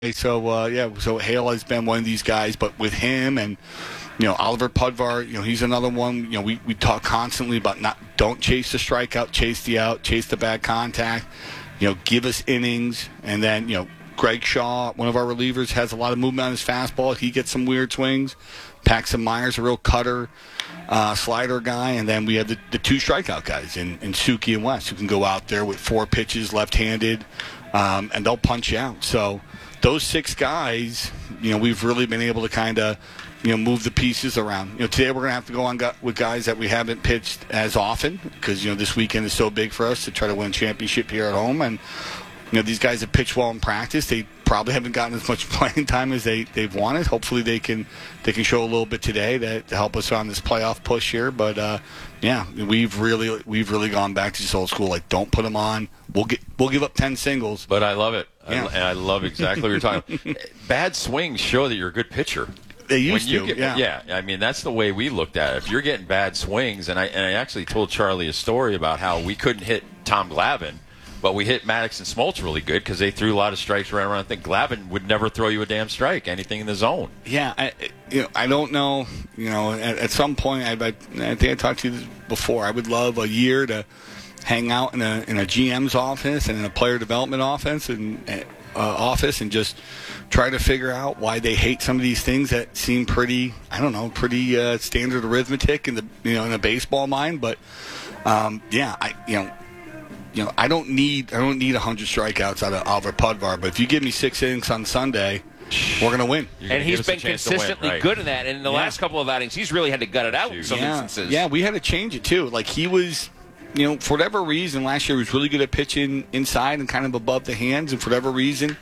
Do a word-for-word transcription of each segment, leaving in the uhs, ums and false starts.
So, uh, yeah, so Hale has been one of these guys, but with him and, you know, Oliver Pudvar, you know, he's another one. You know, we, we talk constantly about not don't chase the strikeout, chase the out, chase the bad contact, you know, give us innings. And then, you know, Greg Shaw, one of our relievers, has a lot of movement on his fastball. He gets some weird swings. Paxton Myers, a real cutter, uh, slider guy. And then we have the, the two strikeout guys in, in Suki and West who can go out there with four pitches left-handed, um, and they'll punch you out. So those six guys, you know, we've really been able to kind of, you know, move the pieces around. You know, today we're going to have to go on go- with guys that we haven't pitched as often because, you know, this weekend is so big for us to try to win a championship here at home. And, you know, these guys have pitched well in practice. They probably haven't gotten as much playing time as they, they've wanted. Hopefully they can they can show a little bit today to, to help us on this playoff push here. But, uh, yeah, we've really we've really gone back to this old school. Like, don't put them on. We'll get we'll give up ten singles. But I love it. Yeah. I, and I love exactly what you're talking about. Bad swings show that you're a good pitcher. They used when you to, get, yeah. yeah. I mean, that's the way we looked at it. If you're getting bad swings, and I and I actually told Charlie a story about how we couldn't hit Tom Glavine, but we hit Maddox and Smoltz really good because they threw a lot of strikes right around. I think Glavine would never throw you a damn strike, anything in the zone. Yeah, I, you know, I don't know. You know, at, at some point, I, I, I think I talked to you this before. I would love a year to hang out in a in a G M's office and in a player development office and uh, office and just try to figure out why they hate some of these things that seem pretty, I don't know, pretty uh, standard arithmetic in the you know in a baseball mind. But um, yeah, I you know. You know, I don't need I don't need one hundred strikeouts out of Oliver Pudvar, but if you give me six innings on Sunday, we're going to win. And he's been consistently win, right. good in that. And in the yeah. last couple of outings, he's really had to gut it out in some yeah. instances. Yeah, we had to change it, too. Like, he was, you know, for whatever reason, last year he was really good at pitching inside and kind of above the hands, and for whatever reason,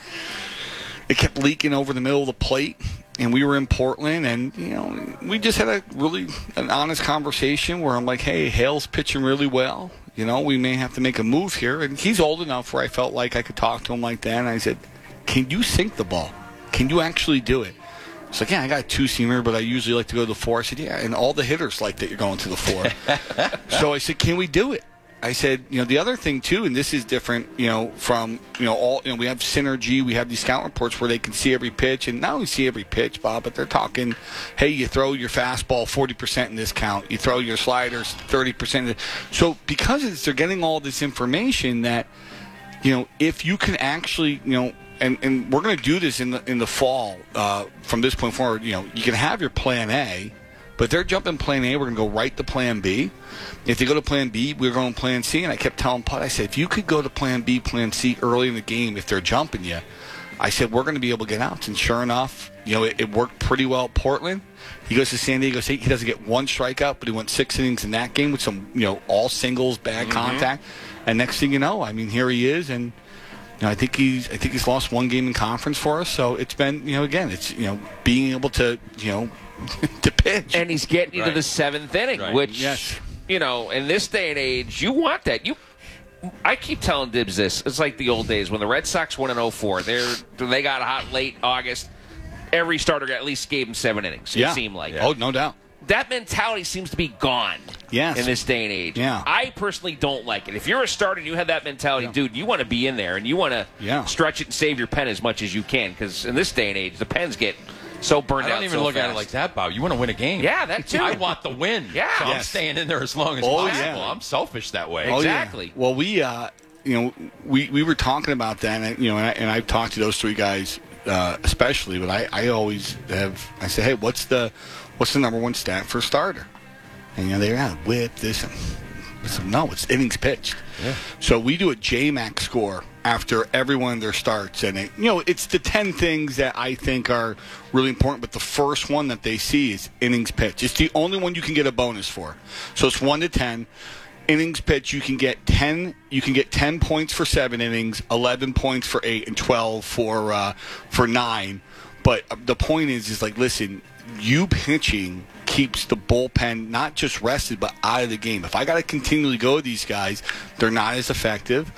it kept leaking over the middle of the plate. And we were in Portland, and, you know, we just had a really an honest conversation where I'm like, hey, Hale's pitching really well. You know, we may have to make a move here. And he's old enough where I felt like I could talk to him like that. And I said, can you sink the ball? Can you actually do it? It's like, yeah, I got a two-seamer, but I usually like to go to the four. I said, yeah, and all the hitters like that you're going to the four. So I said, can we do it? I said, you know, the other thing, too, and this is different, you know, from, you know, all, you know, we have synergy, we have these scout reports where they can see every pitch, and not only see every pitch, Bob, but they're talking, hey, you throw your fastball forty percent in this count, you throw your sliders thirty percent. So because it's, they're getting all this information that, you know, if you can actually, you know, and, and we're going to do this in the in the fall uh, from this point forward, you know, you can have your plan A, but if they're jumping plan A, we're going to go right to plan B. If they go to plan B, we're going to plan C. And I kept telling Pud, I said, if you could go to plan B, plan C early in the game, if they're jumping you, I said, we're going to be able to get outs. And sure enough, you know, it, it worked pretty well at Portland. He goes to San Diego State. He doesn't get one strikeout, but he went six innings in that game with some, you know, all singles, bad mm-hmm. contact. And next thing you know, I mean, here he is. And, you know, I think he's I think he's lost one game in conference for us. So it's been, you know, again, it's, you know, being able to, you know, to pitch. And he's getting you right. to the seventh inning, right. which, yes. you know, in this day and age, you want that. You, I keep telling Dibs this. It's like the old days when the Red Sox won in oh four. They're, they got hot late August. Every starter at least gave them seven innings, it yeah. seemed like. Yeah. Oh, no doubt. That mentality seems to be gone yes. in this day and age. Yeah. I personally don't like it. If you're a starter and you have that mentality, yeah. dude, you want to be in there and you want to yeah. stretch it and save your pen as much as you can because in this day and age, the pens get so burned out. I don't even so look fast. at it like that, Bob. You want to win a game. Yeah, that too. I want the win. Yeah. So I'm Yes. staying in there as long as Oh, possible. yeah. I'm selfish that way. Oh, Exactly. yeah. Well, we, uh, you know, we, we were talking about that, and, you know, and, I, and I've talked to those three guys uh, especially, but I, I always have, I say, hey, what's the what's the number one stat for a starter? And, you know, they're yeah, whip, this, and I said, no, it's innings pitched. Yeah. So we do a J MAC score after every one of their starts, and it, you know, it's the ten things that I think are really important, but the first one that they see is innings pitched. It's the only one you can get a bonus for. So it's one to ten. Innings pitch, you can get ten. You can get ten points for seven innings, eleven points for eight, and twelve for uh, for nine. But the point is, is like, listen, you pitching keeps the bullpen not just rested, but out of the game. If I got to continually go with these guys, they're not as effective.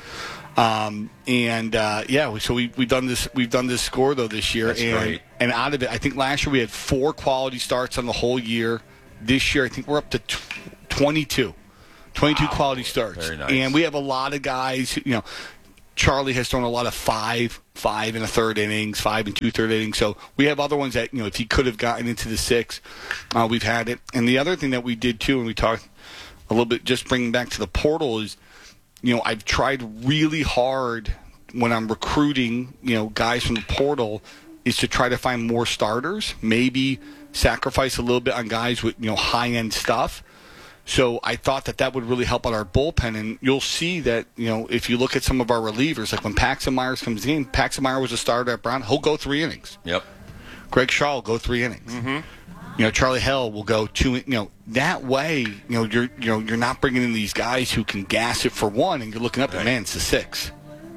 Um, and uh, yeah, so we we've done this we've done this score though this year, That's and great. and out of it, I think last year we had four quality starts on the whole year. This year, I think we're up to twenty-two. twenty-two wow. quality starts. Very nice. And we have a lot of guys, who, you know, Charlie has thrown a lot of five, five and a third innings, five and two third innings. So we have other ones that, you know, if he could have gotten into the six, uh, we've had it. And the other thing that we did too, and we talked a little bit, just bringing back to the portal, is, you know, I've tried really hard when I'm recruiting, you know, guys from the portal, is to try to find more starters, maybe sacrifice a little bit on guys with, you know, high-end stuff. So I thought that that would really help out our bullpen, and you'll see that, you know, if you look at some of our relievers, like when Paxton Myers comes in, Paxton Myers was a starter at Brown, he'll go three innings. Yep. Greg Shaw will go three innings. Mm-hmm. You know, Charlie Hell will go two. You know, that way, you know, you're you know you're not bringing in these guys who can gas it for one, and you're looking up right. at, man, it's the six.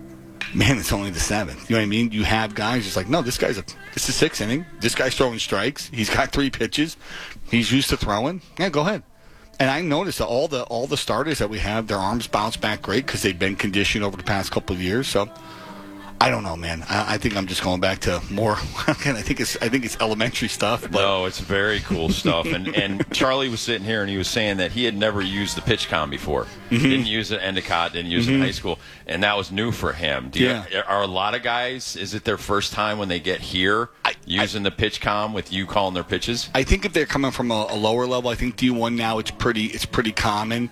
Man, it's only the seventh. You know what I mean? You have guys just like, no, this guy's a it's the sixth inning. This guy's throwing strikes. He's got three pitches. He's used to throwing. Yeah, go ahead. And I noticed that all the all the starters that we have, their arms bounce back great because they've been conditioned over the past couple of years. So I don't know, man. I, I think I'm just going back to more. Again, I think it's I think it's elementary stuff. But no, it's very cool stuff. And and Charlie was sitting here and he was saying that he had never used the PitchCom before. Mm-hmm. Didn't use it at Endicott, didn't use Mm-hmm. it in high school, and that was new for him. Do you, Yeah. Are a lot of guys? Is it their first time when they get here I- using the PitchCom with you calling their pitches? I think if they're coming from a, a lower level, I think D one now it's pretty it's pretty common.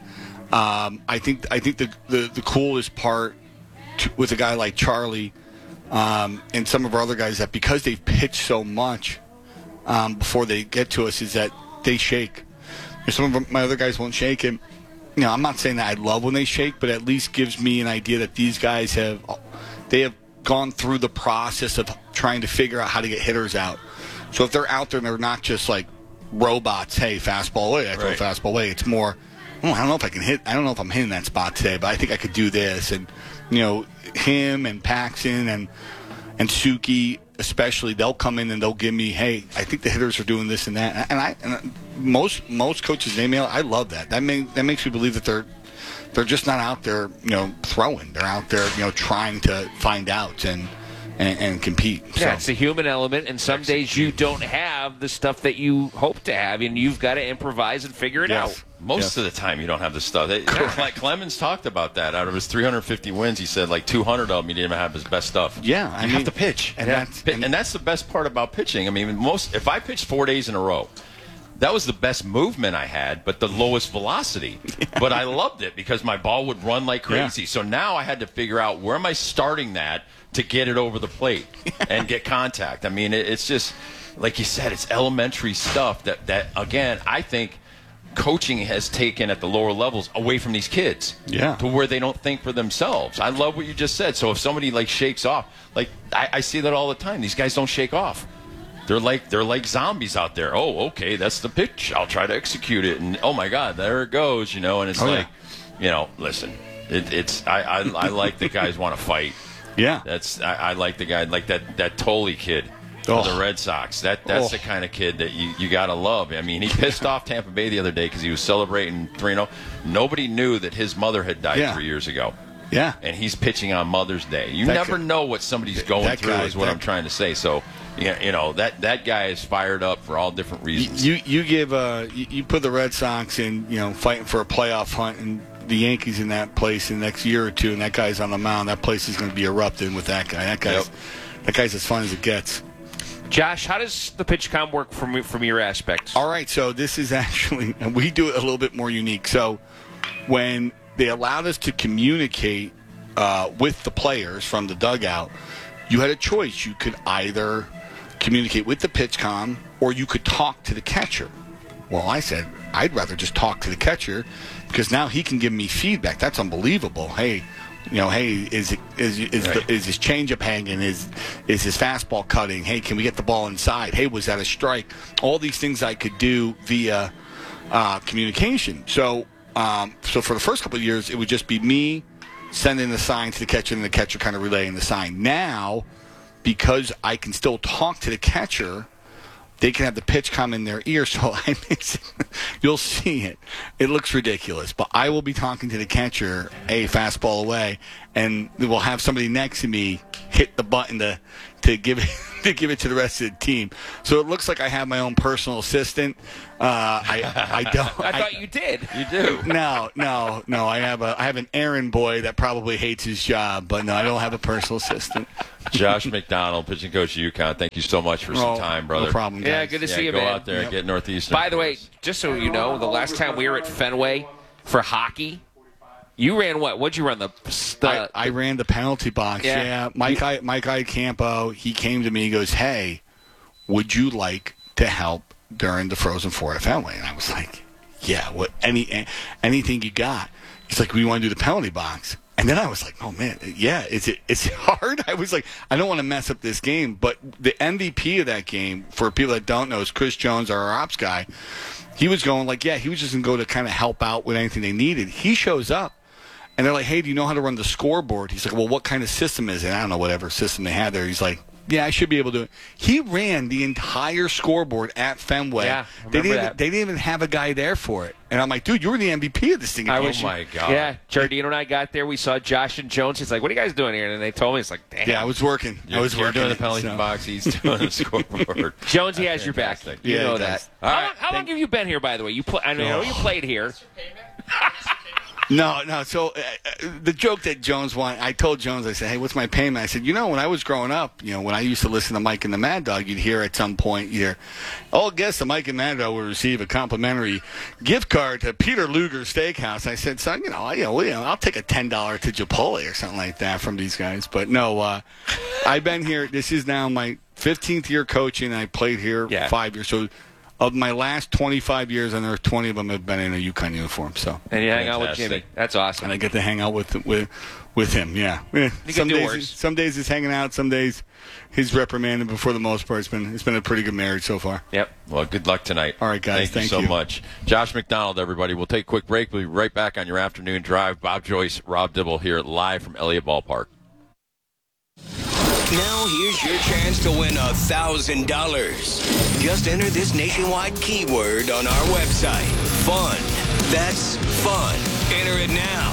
Um, I think I think the the, the coolest part to, with a guy like Charlie um, and some of our other guys, that because they've pitched so much um, before they get to us, is that they shake. And some of my other guys won't shake, and you know, I'm not saying that I love when they shake, but at least gives me an idea that these guys have they have gone through the process of trying to figure out how to get hitters out. So if they're out there and they're not just like robots, hey, fastball away, I throw Right. fastball away. It's more, oh, I don't know if I can hit, I don't know if I'm hitting that spot today, but I think I could do this. And, you know, him and Paxton and and Suki especially, they'll come in and they'll give me, hey, I think the hitters are doing this and that. And I and most most coaches name I love that. That make, that makes me believe that they're they're just not out there, you know, throwing. They're out there, you know, trying to find out and and, and compete. Yeah, So, it's a human element, and some days you don't have the stuff that you hope to have, and you've got to improvise and figure it Yes. out. Most Yeah. of the time, you don't have the stuff. They, like Clemens talked about that. Out of his three hundred fifty wins, he said like two hundred of them he didn't even have his best stuff. Yeah, I you mean, have to pitch, and You that's- have to pi- and that's the best part about pitching. I mean, most if I pitched four days in a row, that was the best movement I had, but the lowest velocity. But I loved it because my ball would run like crazy. Yeah. So now I had to figure out where am I starting that to get it over the plate and get contact. I mean, it, it's just like you said, it's elementary stuff that that again, I think coaching has taken at the lower levels away from these kids. Yeah. To where they don't think for themselves. I love what you just said. So if somebody like shakes off, like I, I see that all the time. These guys don't shake off. They're like they're like zombies out there. Oh, okay, that's the pitch. I'll try to execute it, and oh my God, there it goes. You know, and it's Oh, yeah. like, you know, listen, it, it's I, I I like the guys want to fight. yeah. That's I, I like the guy like that that Tolley kid Oh. for the Red Sox. That that's Oh. the kind of kid that you, you gotta love. I mean, he pissed off Tampa Bay the other day because he was celebrating three oh. Nobody knew that his mother had died Yeah. three years ago, Yeah. and he's pitching on Mother's Day. You That never guy- know what somebody's going that through. guy- is what that- I'm trying to say. So, yeah, you know that that guy is fired up for all different reasons. You you give uh you, you put the Red Sox in, you know, fighting for a playoff hunt, and the Yankees in that place in the next year or two, and that guy's on the mound. That place is going to be erupting with that guy. That guy's Yep. that guy's as fun as it gets. Josh, how does the PitchCom work from from your aspect? All right, so this is actually and we do it a little bit more unique. So when they allowed us to communicate uh, with the players from the dugout, you had a choice. You could either communicate with the PitchCom or you could talk to the catcher. Well, I said I'd rather just talk to the catcher because now he can give me feedback. That's unbelievable. Hey, you know, hey, is it is is, Right. the, is his changeup hanging? Is is his fastball cutting? Hey, can we get the ball inside? Hey, was that a strike? All these things I could do via uh, communication. So, um, so for the first couple of years, it would just be me sending the sign to the catcher and the catcher kind of relaying the sign. Now, because I can still talk to the catcher, they can have the pitch come in their ear, so I mix it. You'll see it. It looks ridiculous, but I will be talking to the catcher, a fastball away, and we'll have somebody next to me hit the button to to give it to give it to the rest of the team. So it looks like I have my own personal assistant. Uh, I I don't. I thought you did. You do. No, no, no. I have a I have an errand boy that probably hates his job, but no, I don't have a personal assistant. Josh McDonald, pitching coach of UConn. Thank you so much for some Oh, time, brother. No problem, guys. Yeah, good to Yeah, see you, go man. out there and get Northeastern. By the way, just so you know, the last time we were at Fenway for hockey, you ran what? What'd you run? The, the I, I ran the penalty box. Yeah. Yeah, Mike I, Mike Iacampo, he came to me. He goes, "Hey, would you like to help during the Frozen Four at Fenway?" And I was like, "Yeah, what? Any anything you got?" He's like, "We want to do the penalty box." And then I was like, "Oh man, yeah, is it? It's hard." I was like, "I don't want to mess up this game." But the M V P of that game, for people that don't know, is Chris Jones, our ops guy. He was going like, yeah, he was just going to go to kind of help out with anything they needed. He shows up. And they're like, "Hey, do you know how to run the scoreboard?" He's like, "Well, what kind of system is it?" I don't know, whatever system they had there. He's like, "Yeah, I should be able to do it." He ran the entire scoreboard at Fenway. Yeah, I they remember didn't. that. They didn't even have a guy there for it. And I'm like, "Dude, you were the M V P of this thing." I Oh, wish my you- God. Yeah, Jardino and I got there. We saw Josh and Jones. He's like, "What are you guys doing here?" And then they told me, "It's like, damn." Yeah, I was working. You're, I was you're working. doing the penalty so. box. He's doing the scoreboard. Jonesy has your back. Fantastic. You Yeah, know he that. does. How, All long, right, how long thank- have you been here, by the way? You play. I know Oh. you played here. No, no. So uh, uh, the joke that Jones wanted, I told Jones, I said, "Hey, what's my payment?" I said, "You know, when I was growing up, you know, when I used to listen to Mike and the Mad Dog, you'd hear at some point, you hear, all guests of Mike and Mad Dog will receive a complimentary gift card to Peter Luger Steakhouse." I said, "Son, you know, I, you know, you know I'll take a ten dollars to Chipotle or something like that from these guys." But no, uh, I've been here. This is now my fifteenth year coaching. I played here Yeah. five years. So of my last twenty-five years, and there are twenty of them have been in a UConn uniform. So. And you hang out with Fantastic. Jimmy. That's awesome. And I get to hang out with with with him. Yeah. Eh, You some can do days, worse. he's- some days he's hanging out. Some days he's reprimanded. But for the most part, it's been it's been a pretty good marriage so far. Yep. Well, good luck tonight. All right, guys, Thank, thank you so you. much. Josh McDonald, everybody. We'll take a quick break. We'll be right back on your afternoon drive. Bob Joyce, Rob Dibble here live from Elliott Ballpark. Now here's your chance to win a thousand dollars. Just enter this nationwide keyword on our website. Fun. That's fun. Enter it now.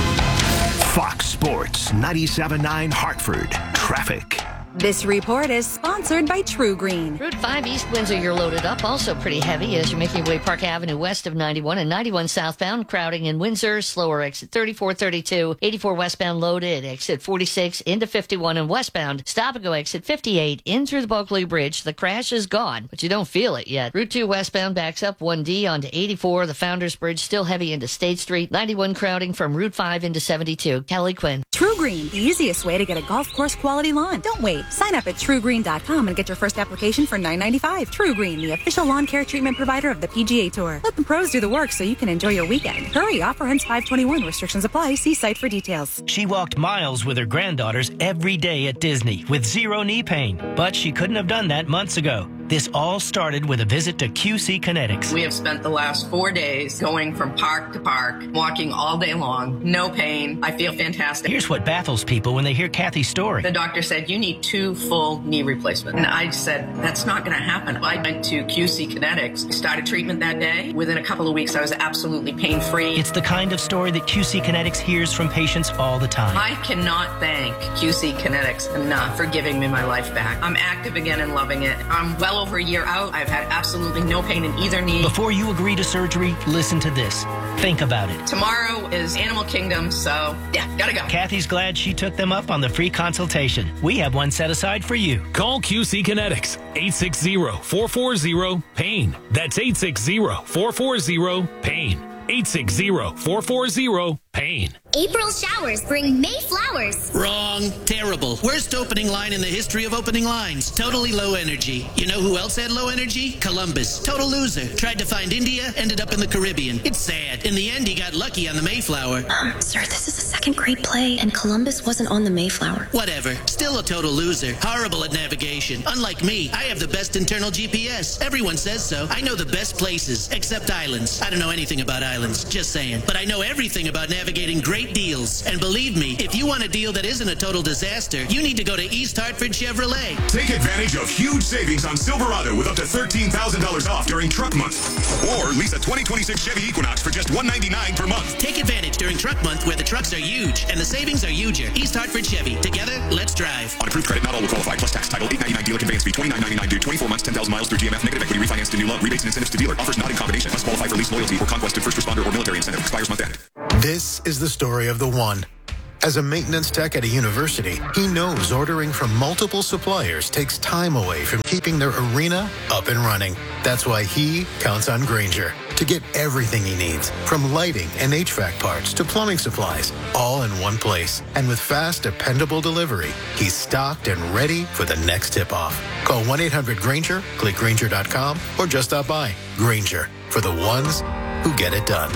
Fox Sports ninety-seven point nine Hartford. Traffic. This report is sponsored by True Green. Route five East Windsor, you're loaded up. Also pretty heavy as you're making your way Park Avenue west of ninety-one and ninety-one southbound. Crowding in Windsor. Slower exit thirty-four thirty-two. eighty-four westbound loaded. Exit forty-six into fifty-one and westbound. Stop and go exit fifty-eight in through the Bulkley Bridge. The crash is gone, but you don't feel it yet. Route two westbound backs up one D onto eighty-four. The Founders Bridge still heavy into State Street. ninety-one crowding from Route five into seventy-two. Kelly Quinn. True Green, the easiest way to get a golf course quality lawn. Don't wait. Sign up at true green dot com and get your first application for nine ninety-five. True Green, the official lawn care treatment provider of the P G A Tour. Let the pros do the work so you can enjoy your weekend. Hurry, offer ends five twenty-one. Restrictions apply. See site for details. She walked miles with her granddaughters every day at Disney with zero knee pain, but she couldn't have done that months ago. This all started with a visit to Q C Kinetics. We have spent the last four days going from park to park, walking all day long, no pain. I feel fantastic. Here's what baffles people when they hear Kathy's story. The doctor said, you need two full knee replacements. And I said, that's not going to happen. I went to Q C Kinetics, started treatment that day. Within a couple of weeks, I was absolutely pain-free. It's the kind of story that Q C Kinetics hears from patients all the time. I cannot thank Q C Kinetics enough for giving me my life back. I'm active again and loving it. I'm well over a year out. I've had absolutely no pain in either knee. Before you agree to surgery, listen to this. Think about it. Tomorrow is Animal Kingdom, so yeah, gotta go. Kathy's glad she took them up on the free consultation. We have one set aside for you. Call Q C Kinetics, eight six zero, four four zero, pain. That's eight six zero, four four zero, pain. eight six zero, four four zero, pain. April showers bring May flowers. Wrong. Terrible. Worst opening line in the history of opening lines. Totally low energy. You know who else had low energy? Columbus. Total loser. Tried to find India, ended up in the Caribbean. It's sad. In the end, he got lucky on the Mayflower. Um, sir, this is a second grade play, and Columbus wasn't on the Mayflower. Whatever. Still a total loser. Horrible at navigation. Unlike me, I have the best internal G P S. Everyone says so. I know the best places, except islands. I don't know anything about islands. Just saying. But I know everything about navigation. navigating great deals. And believe me, if you want a deal that isn't a total disaster, you need to go to East Hartford Chevrolet. Take advantage of huge savings on Silverado with up to thirteen thousand dollars off during Truck Month. Or lease a twenty twenty-six Chevy Equinox for just one hundred ninety-nine dollars per month. Take advantage during Truck Month where the trucks are huge and the savings are huger. East Hartford Chevy. Together, let's drive. On approved credit, not all will qualify. Plus tax. Title eight ninety-nine dealer conveyance fee twenty-nine ninety-nine due twenty-four months, ten thousand miles through G M F. Negative equity refinance to new loan. Rebates and incentives to dealer. Offers not in combination. Must qualify for lease loyalty or conquest to first responder or military incentive. Expires month end. This is the story of the one. As a maintenance tech at a university, he knows ordering from multiple suppliers takes time away from keeping their arena up and running. That's why he counts on Grainger to get everything he needs, from lighting and H V A C parts to plumbing supplies, all in one place. And with fast, dependable delivery, he's stocked and ready for the next tip-off. Call one eight hundred Grainger, click Grainger dot com, or just stop by. Grainger, for the ones who get it done.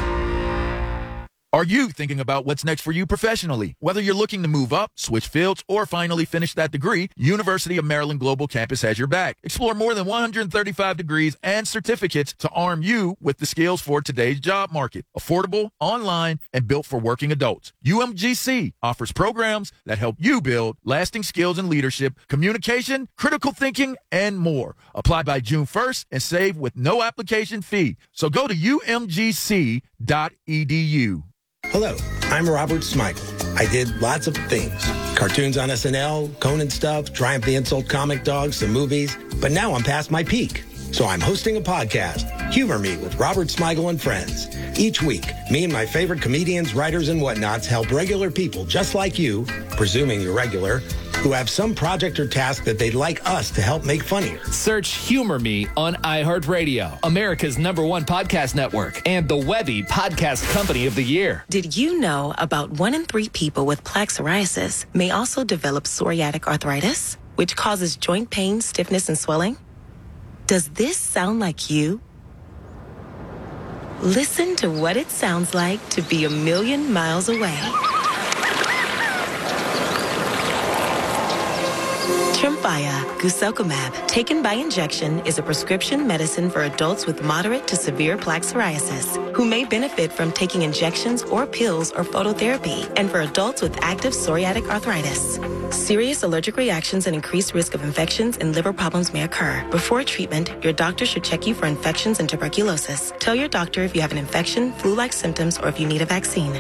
Are you thinking about what's next for you professionally? Whether you're looking to move up, switch fields, or finally finish that degree, University of Maryland Global Campus has your back. Explore more than one hundred thirty-five degrees and certificates to arm you with the skills for today's job market. Affordable, online, and built for working adults. U M G C offers programs that help you build lasting skills in leadership, communication, critical thinking, and more. Apply by June first and save with no application fee. So go to U M G C dot E D U. Hello, I'm Robert Smigel. I did lots of things. Cartoons on S N L, Conan stuff, Triumph the Insult comic dogs, some movies. But now I'm past my peak. So I'm hosting a podcast, Humor Me with Robert Smigel and Friends. Each week, me and my favorite comedians, writers, and whatnots help regular people just like you, presuming you're regular, who have some project or task that they'd like us to help make funnier. Search Humor Me on iHeartRadio, America's number one podcast network, and the Webby Podcast Company of the Year. Did you know about one in three people with plaque psoriasis may also develop psoriatic arthritis, which causes joint pain, stiffness, and swelling? Does this sound like you? Listen to what it sounds like to be a million miles away. Tremfya guselkumab, taken by injection, is a prescription medicine for adults with moderate to severe plaque psoriasis who may benefit from taking injections or pills or phototherapy, and for adults with active psoriatic arthritis. Serious allergic reactions and increased risk of infections and liver problems may occur. Before treatment, your doctor should check you for infections and tuberculosis. Tell your doctor if you have an infection, flu-like symptoms, or if you need a vaccine.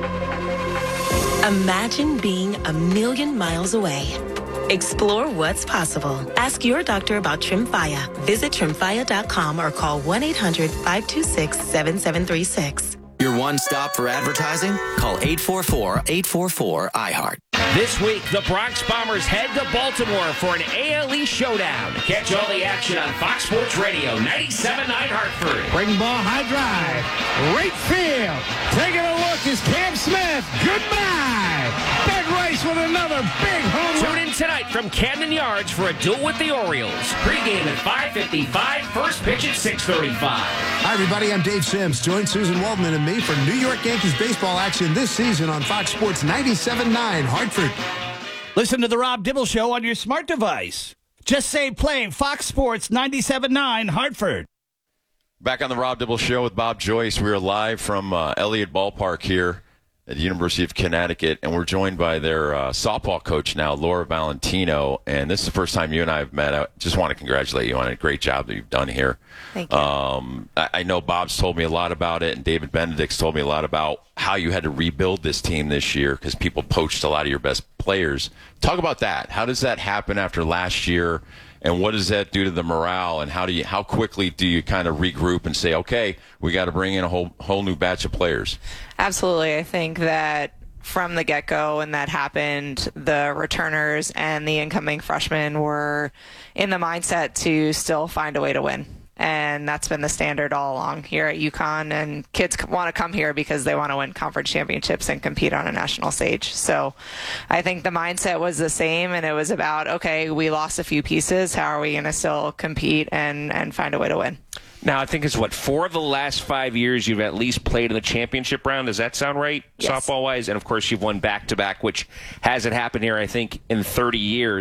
Imagine being a million miles away. Explore what's possible. Ask your doctor about Tremfya. Visit Tremfya dot com or call one eight hundred five two six seven seven three six. Your one stop for advertising? Call eight four four, eight four four, I heart. This week, the Bronx Bombers head to Baltimore for an A L E showdown. Catch all the action on Fox Sports Radio, ninety-seven point nine Hartford. Breaking ball, high drive, right field. Taking a look is Cam Smith. Goodbye. Big race with another big home run. Tune in tonight from Camden Yards for a duel with the Orioles. Pre-game at five fifty-five, first pitch at six thirty-five. Hi, everybody. I'm Dave Sims. Join Susan Waldman and me for New York Yankees baseball action this season on Fox Sports ninety-seven point nine Hartford. Listen to the Rob Dibble Show on your smart device. Just say play Fox Sports ninety-seven point nine Hartford. Back on the Rob Dibble Show with Bob Joyce. We are live from uh, Elliott Ballpark here at the University of Connecticut, and we're joined by their uh, softball coach now, Laura Valentino. And this is the first time you and I have met. I just want to congratulate you on a great job that you've done here. Thank you. Um, I, I know Bob's told me a lot about it, and David Benedict's told me a lot about how you had to rebuild this team this year because people poached a lot of your best players. Talk about that. How does that happen after last year? And what does that do to the morale? And how do you, how quickly do you kind of regroup and say, okay, we got to bring in a whole whole new batch of players? Absolutely. I think that from the get-go when that happened, the returners and the incoming freshmen were in the mindset to still find a way to win. And that's been the standard all along here at UConn. And kids want to come here because they want to win conference championships and compete on a national stage. So I think the mindset was the same, and it was about, okay, we lost a few pieces. How are we going to still compete and, and find a way to win? Now, I think it's, what, four of the last five years you've at least played in the championship round. Does that sound right, yes. softball-wise? And, of course, you've won back-to-back, which hasn't happened here, I think, in thirty years.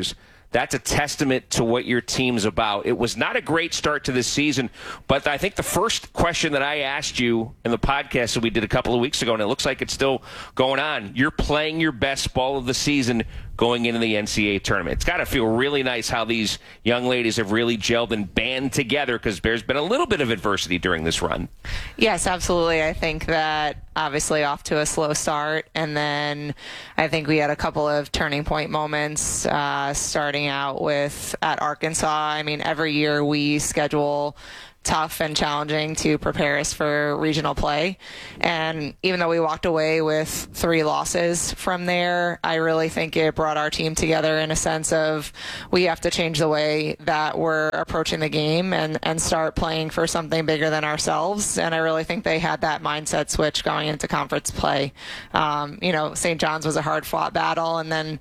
That's a testament to what your team's about. It was not a great start to this season, but I think the first question that I asked you in the podcast that we did a couple of weeks ago, and it looks like it's still going on, you're playing your best ball of the season going into the N C double A tournament. It's got to feel really nice how these young ladies have really gelled and band together, because there's been a little bit of adversity during this run. Yes, absolutely. I think that obviously off to a slow start, and then I think we had a couple of turning point moments uh, starting out with at Arkansas. I mean, every year we schedule tough and challenging to prepare us for regional play. And even though we walked away with three losses from there, I really think it brought our team together in a sense of we have to change the way that we're approaching the game and, and start playing for something bigger than ourselves. And I really think they had that mindset switch going into conference play. Um, you know, Saint John's was a hard-fought battle, and then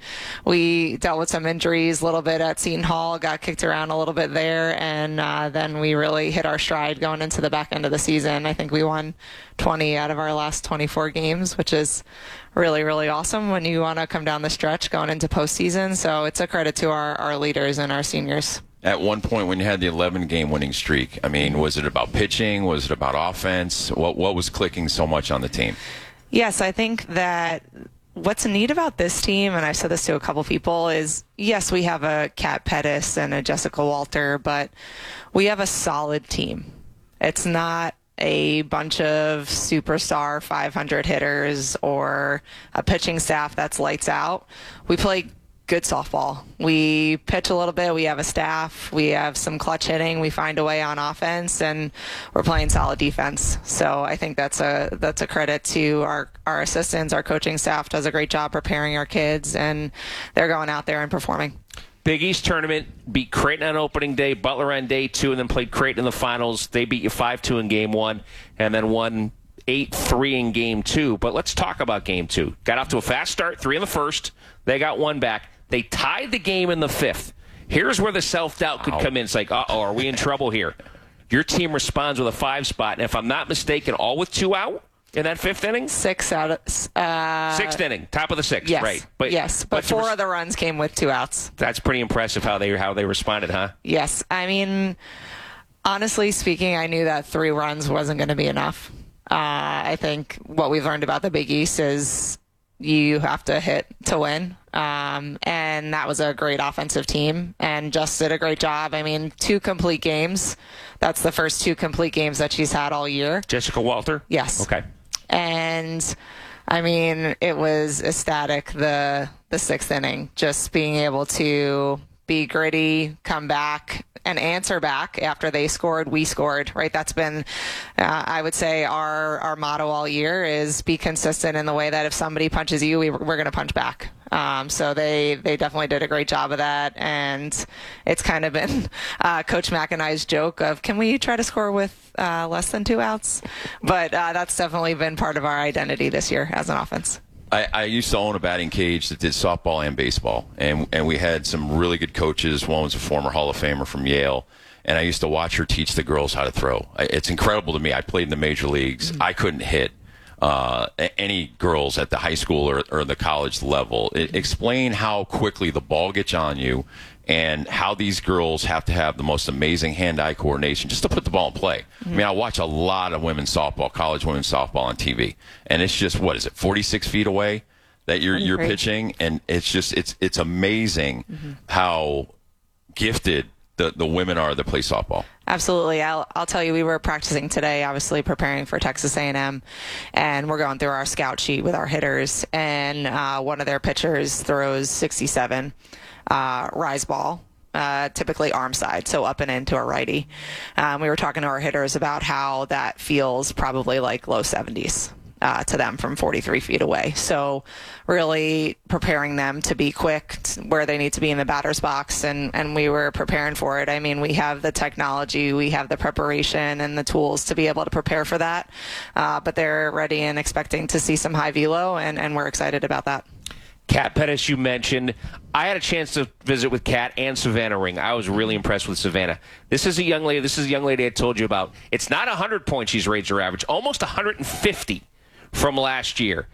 we dealt with some injuries a little bit at Seton Hall, got kicked around a little bit there, and uh, then we really hit our stride going into the back end of the season. I think we won twenty out of our last twenty-four games, which is really, really awesome when you want to come down the stretch going into postseason. So it's a credit to our, our leaders and our seniors. At one point when you had the eleven game winning streak, I mean, was it about pitching? Was it about offense? What, what was clicking so much on the team? Yes, I think that what's neat about this team, and I've said this to a couple people, is yes, we have a Kat Pettis and a Jessica Walter, but we have a solid team. It's not a bunch of superstar five hundred hitters or a pitching staff that's lights out. We play good softball. We pitch a little bit. We have a staff. We have some clutch hitting. We find a way on offense, and we're playing solid defense. So I think that's a that's a credit to our, our assistants. Our coaching staff does a great job preparing our kids, and they're going out there and performing. Big East tournament, beat Creighton on opening day, Butler on day two, and then played Creighton in the finals. They beat you five two in game one, and then won eight three in game two. But let's talk about game two. Got off to a fast start, three in the first. They got one back. They tied the game in the fifth. Here's where the self-doubt could come in. It's like, uh-oh, are we in trouble here? Your team responds with a five spot, and if I'm not mistaken, all with two out in that fifth inning? Six out of... Uh, Sixth inning, top of the sixth, yes, right. But, yes, but, but four res- of the runs came with two outs. That's pretty impressive how they how they responded, huh? Yes. I mean, honestly speaking, I knew that three runs wasn't going to be enough. Uh, I think what we've learned about the Big East is you have to hit to win. Um, and that was a great offensive team and just did a great job. I mean, two complete games. That's the first two complete games that she's had all year. Jessica Walter? Yes. Okay. And I mean, it was ecstatic, the the sixth inning, just being able to be gritty, come back, and answer back after they scored, we scored, right? That's been, uh, I would say, our, our motto all year is be consistent in the way that if somebody punches you, we, we're going to punch back. Um, so they, they definitely did a great job of that. And it's kind of been uh, Coach Mack and I's joke of, can we try to score with uh, less than two outs? But uh, that's definitely been part of our identity this year as an offense. I, I used to own a batting cage that did softball and baseball, and and we had some really good coaches. One was a former Hall of Famer from Yale, and I used to watch her teach the girls how to throw. It's incredible to me. I played in the major leagues. Mm-hmm. I couldn't hit uh, any girls at the high school or, or the college level. It, explain how quickly the ball gets on you and how these girls have to have the most amazing hand-eye coordination just to put the ball in play. Mm-hmm. I mean, I watch a lot of women's softball, college women's softball on T V, and it's just, what is it, forty-six feet away that you're you're pitching, and it's just it's it's amazing mm-hmm. how gifted the, the women are that play softball. Absolutely. I'll, I'll tell you, we were practicing today, obviously preparing for Texas A and M, and we're going through our scout sheet with our hitters, and uh, one of their pitchers throws sixty-seven. Uh, rise ball, uh, typically arm side, so up and into a righty. Um, we were talking to our hitters about how that feels probably like low seventies uh, to them from forty-three feet away. So really preparing them to be quick to where they need to be in the batter's box, and, and we were preparing for it. I mean, we have the technology, we have the preparation and the tools to be able to prepare for that, uh, but they're ready and expecting to see some high velo, and, and we're excited about that. Kat Pettis, you mentioned. I had a chance to visit with Kat and Savannah Ring. I was really impressed with Savannah. This is a young lady. This is a young lady I told you about. It's not one hundred points she's raised her average, almost one hundred fifty from last year.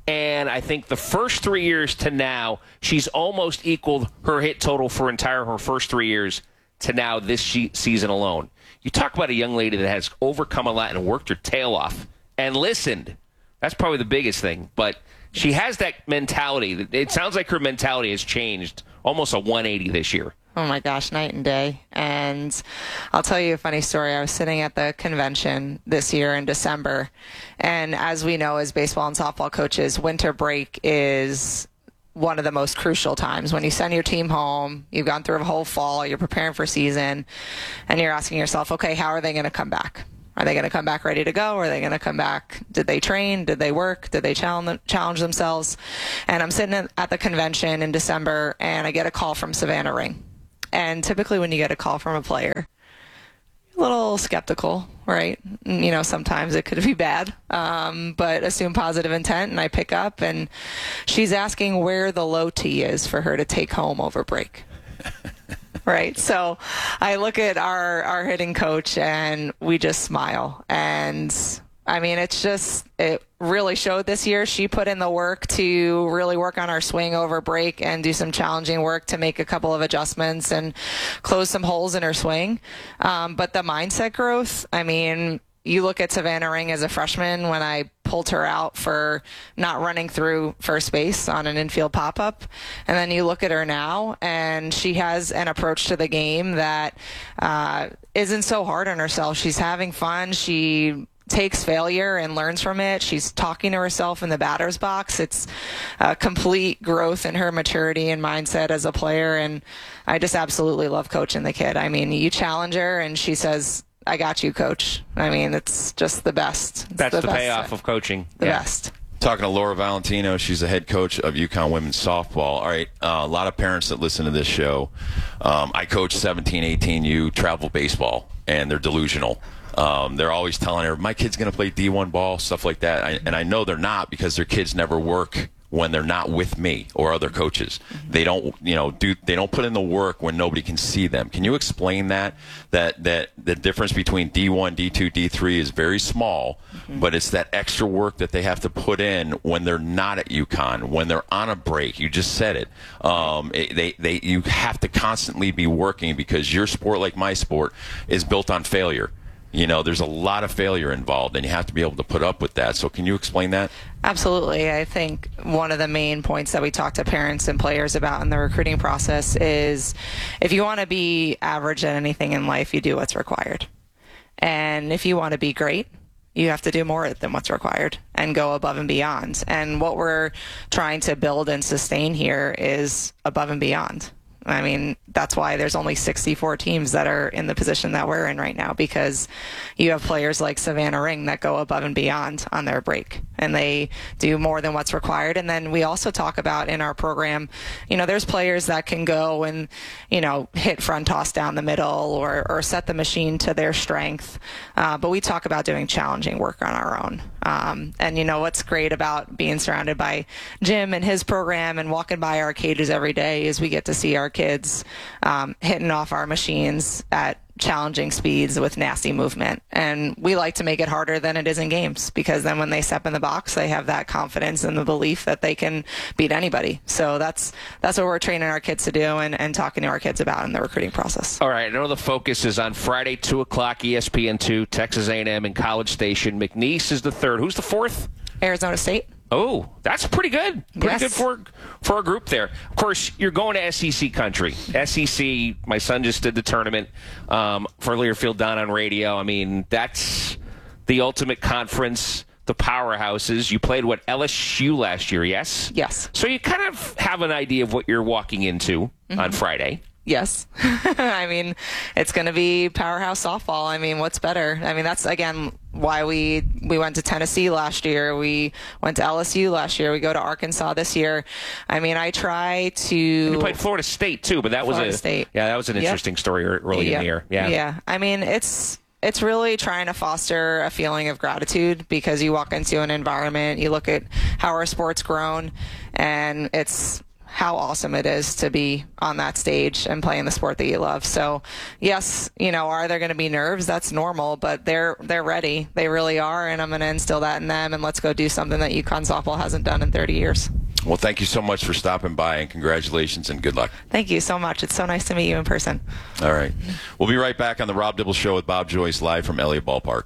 And I think the first three years to now, she's almost equaled her hit total for entire her first three years to now this she- season alone. You talk about a young lady that has overcome a lot and worked her tail off and listened. That's probably the biggest thing. But she has that mentality. It sounds like her mentality has changed almost a one eighty this year. Oh my gosh, night and day. And I'll tell you a funny story. I was sitting at the convention this year in December. And as we know, as baseball and softball coaches, winter break is one of the most crucial times. When you send your team home, you've gone through a whole fall, you're preparing for season, and you're asking yourself, okay, how are they going to come back? Are they going to come back ready to go? Are they going to come back? Did they train? Did they work? Did they challenge, challenge themselves? And I'm sitting at the convention in December, and I get a call from Savannah Ring. And typically when you get a call from a player, a little skeptical, right? You know, sometimes it could be bad, um, but assume positive intent, and I pick up, and she's asking where the low tee is for her to take home over break. Right? So I look at our, our hitting coach, and we just smile. And I mean, it's just, it really showed this year. She put in the work to really work on our swing over break and do some challenging work to make a couple of adjustments and close some holes in her swing. Um, but the mindset growth, I mean, you look at Savannah Ring as a freshman when I pulled her out for not running through first base on an infield pop-up. And then you look at her now, and she has an approach to the game that uh, isn't so hard on herself. She's having fun. She takes failure and learns from it. She's talking to herself in the batter's box. It's a complete growth in her maturity and mindset as a player, and I just absolutely love coaching the kid. I mean, you challenge her, and she says, I got you, coach. I mean, it's just the best. It's That's the, the the best payoff thing. of coaching. The yeah. best. Talking to Laura Valentino, she's the head coach of UConn women's softball. All right, uh, a lot of parents that listen to this show, um, I coach seventeen, eighteen U travel baseball, and they're delusional. Um, they're always telling her, my kid's going to play D one ball, stuff like that. I, and I know they're not, because their kids never work when they're not with me or other coaches. They don't, you know, do they don't put in the work when nobody can see them. Can you explain that? That that the difference between D one, D two, D three is very small, mm-hmm. but it's that extra work that they have to put in when they're not at UConn, when they're on a break. You just said it. Um, it they they you have to constantly be working, because your sport, like my sport, is built on failure. You know, there's a lot of failure involved, and you have to be able to put up with that. So can you explain that? Absolutely. I think one of the main points that we talk to parents and players about in the recruiting process is, if you want to be average at anything in life, you do what's required. And if you want to be great, you have to do more than what's required and go above and beyond. And what we're trying to build and sustain here is above and beyond. I mean, that's why there's only sixty-four teams that are in the position that we're in right now, because you have players like Savannah Ring that go above and beyond on their break, and they do more than what's required. And then we also talk about in our program, you know, there's players that can go and, you know, hit front toss down the middle or, or set the machine to their strength. Uh, but we talk about doing challenging work on our own. Um, and, you know, what's great about being surrounded by Jim and his program and walking by our cages every day is we get to see our kids um, hitting off our machines at challenging speeds with nasty movement. And we like to make it harder than it is in games, because then when they step in the box, they have that confidence and the belief that they can beat anybody. So that's that's what we're training our kids to do and, and talking to our kids about in the recruiting process. All right, I know the focus is on Friday, two o'clock, E S P N two, Texas A and M and College Station. McNeese is the third. Who's the fourth? Arizona State. Oh, that's pretty good. Pretty yes. good for for a group there. Of course, you're going to S E C country. S E C, my son just did the tournament um, for Learfield Down on radio. I mean, that's the ultimate conference, the powerhouses. You played, what, L S U last year, yes? Yes. So you kind of have an idea of what you're walking into mm-hmm. on Friday. Yes. I mean, it's going to be powerhouse softball. I mean, what's better? I mean, that's, again, why we we went to Tennessee last year. We went to L S U last year. We go to Arkansas this year. I mean, I try to... And you played Florida State, too, but that was Florida a... State. Yeah, that was an interesting yep. story early yep. in the year. Yeah. Yeah. I mean, it's... It's really trying to foster a feeling of gratitude, because you walk into an environment, you look at how our sport's grown, and it's how awesome it is to be on that stage and playing the sport that you love. So yes, you know, are there going to be nerves? That's normal, but they're they're ready. They really are, and I'm going to instill that in them, and let's go do something that UConn softball hasn't done in thirty years. Well, thank you so much for stopping by, and congratulations and good luck. Thank you so much. It's so nice to meet you in person. All right. We'll be right back on the Rob Dibble Show with Bob Joyce live from Elliott Ballpark.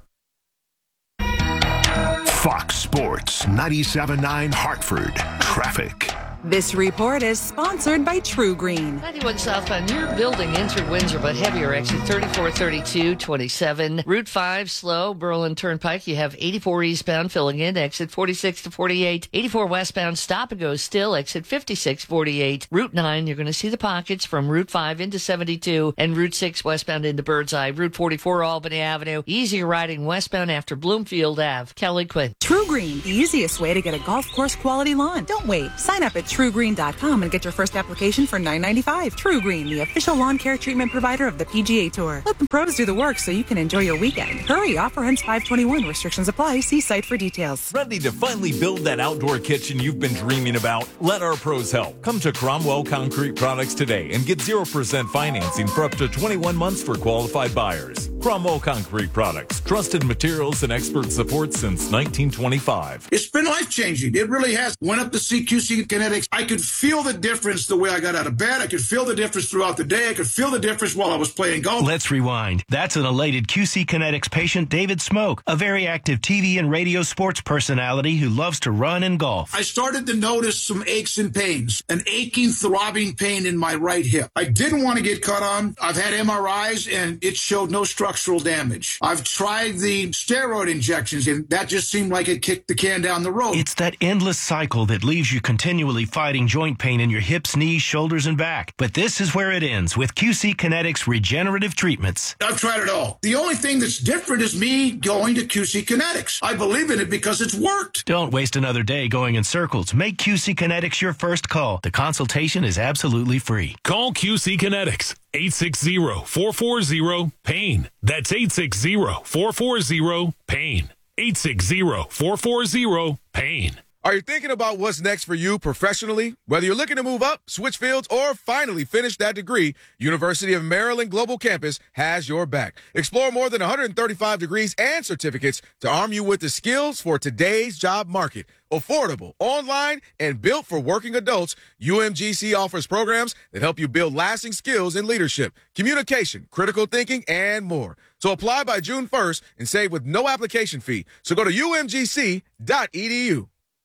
Fox Sports ninety-seven point nine Hartford. Traffic. This report is sponsored by True Green. ninety-one southbound, near building into Windsor, but heavier exit thirty-four thirty-two twenty-seven. Route five, slow, Berlin Turnpike. You have eighty-four eastbound filling in, exit forty-six to forty-eight. eighty-four westbound, stop and go still, exit fifty-six forty-eight. Route nine, you're going to see the pockets from Route five into seventy-two, and Route six westbound into Birdseye. Route forty-four, Albany Avenue. Easier riding westbound after Bloomfield Avenue. Kelly Quinn. True Green, the easiest way to get a golf course quality lawn. Don't wait. Sign up at true green dot com and get your first application for nine ninety-five. True Green, the official lawn care treatment provider of the P G A Tour. Let the pros do the work so you can enjoy your weekend. Hurry, offer ends five twenty-one. Restrictions apply. See site for details. Ready to finally build that outdoor kitchen you've been dreaming about? Let our pros help. Come to Cromwell Concrete Products today and get zero percent financing for up to twenty-one months for qualified buyers. Cromwell Concrete Products, trusted materials and expert support since nineteen twenty-five. It's been life-changing. It really has. Went up to see Q C Kinetics. I could feel the difference the way I got out of bed. I could feel the difference throughout the day. I could feel the difference while I was playing golf. Let's rewind. That's an elated Q C Kinetics patient, David Smoke, a very active T V and radio sports personality who loves to run and golf. I started to notice some aches and pains, an aching, throbbing pain in my right hip. I didn't want to get cut on. I've had M R Is, and it showed no structural damage. I've tried the steroid injections, and that just seemed like it kicked the can down the road. It's that endless cycle that leaves you continually fighting joint pain in your hips, knees, shoulders, and back. But this is where it ends with Q C Kinetics regenerative treatments. I've tried it all. The only thing that's different is me going to Q C Kinetics. I believe in it because it's worked. Don't waste another day going in circles. Make Q C Kinetics your first call. The consultation is absolutely free. Call Q C Kinetics. eight six zero, four four zero, PAIN. That's eight six zero, four four zero, PAIN. eight six zero, four four zero, PAIN. Are you thinking about what's next for you professionally? Whether you're looking to move up, switch fields, or finally finish that degree, University of Maryland Global Campus has your back. Explore more than one hundred thirty-five degrees and certificates to arm you with the skills for today's job market. Affordable, online, and built for working adults, U M G C offers programs that help you build lasting skills in leadership, communication, critical thinking, and more. So apply by June first and save with no application fee. So go to U M G C dot E D U.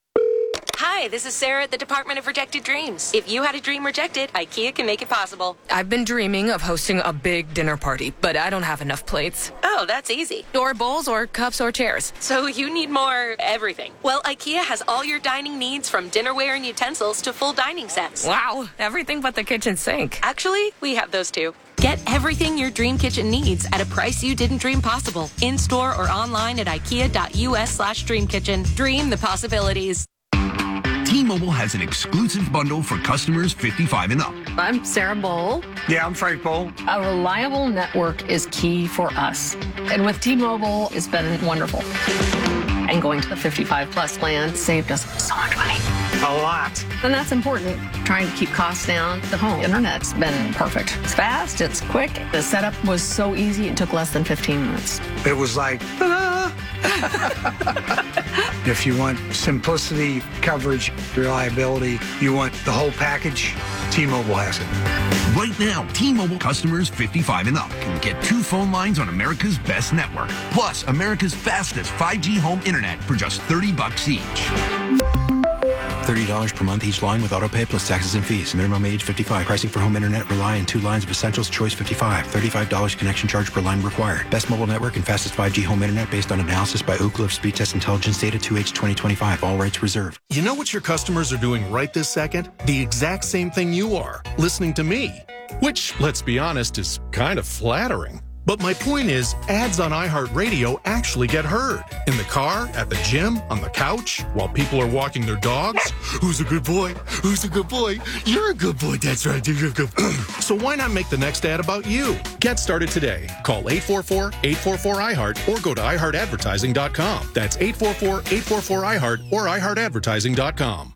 Hi, this is Sarah at the Department of Rejected Dreams. If you had a dream rejected, IKEA can make it possible. I've been dreaming of hosting a big dinner party, but I don't have enough plates. Oh, that's easy. Or bowls, or cups, or chairs. So you need more everything. Well, IKEA has all your dining needs, from dinnerware and utensils to full dining sets. Wow, everything but the kitchen sink. Actually, we have those too. Get everything your dream kitchen needs at a price you didn't dream possible. In-store or online at ikea.us slash dream kitchen. Dream the possibilities. T-Mobile has an exclusive bundle for customers fifty-five and up. I'm Sarah Bowl. Yeah, I'm Frank Bowl. A reliable network is key for us. And with T-Mobile, it's been wonderful. And going to the fifty-five plus plan saved us so much money. A lot. And that's important. Trying to keep costs down. The home internet's been perfect. It's fast, it's quick. The setup was so easy, it took less than fifteen minutes. It was like, ta-da! If you want simplicity, coverage, reliability, you want the whole package, T-Mobile has it. Right now, T-Mobile customers fifty-five and up can get two phone lines on America's best network, plus America's fastest five G home internet for just thirty bucks each. thirty dollars per month each line with autopay plus taxes and fees. Minimum age fifty-five. Pricing for home internet rely on two lines of Essentials Choice fifty-five. thirty-five dollars connection charge per line required. Best mobile network and fastest five G home internet based on analysis by Ookla of Speed Test Intelligence data two H twenty twenty-five. All rights reserved. You know what your customers are doing right this second? The exact same thing you are, listening to me. Which, let's be honest, is kind of flattering. But my point is, ads on iHeartRadio actually get heard. In the car, at the gym, on the couch, while people are walking their dogs. Who's a good boy? Who's a good boy? You're a good boy. That's right. You're a good boy. So why not make the next ad about you? Get started today. Call eight four four, eight four four, I heart or go to i heart advertising dot com. That's eight four four, eight four four, I heart or i heart advertising dot com.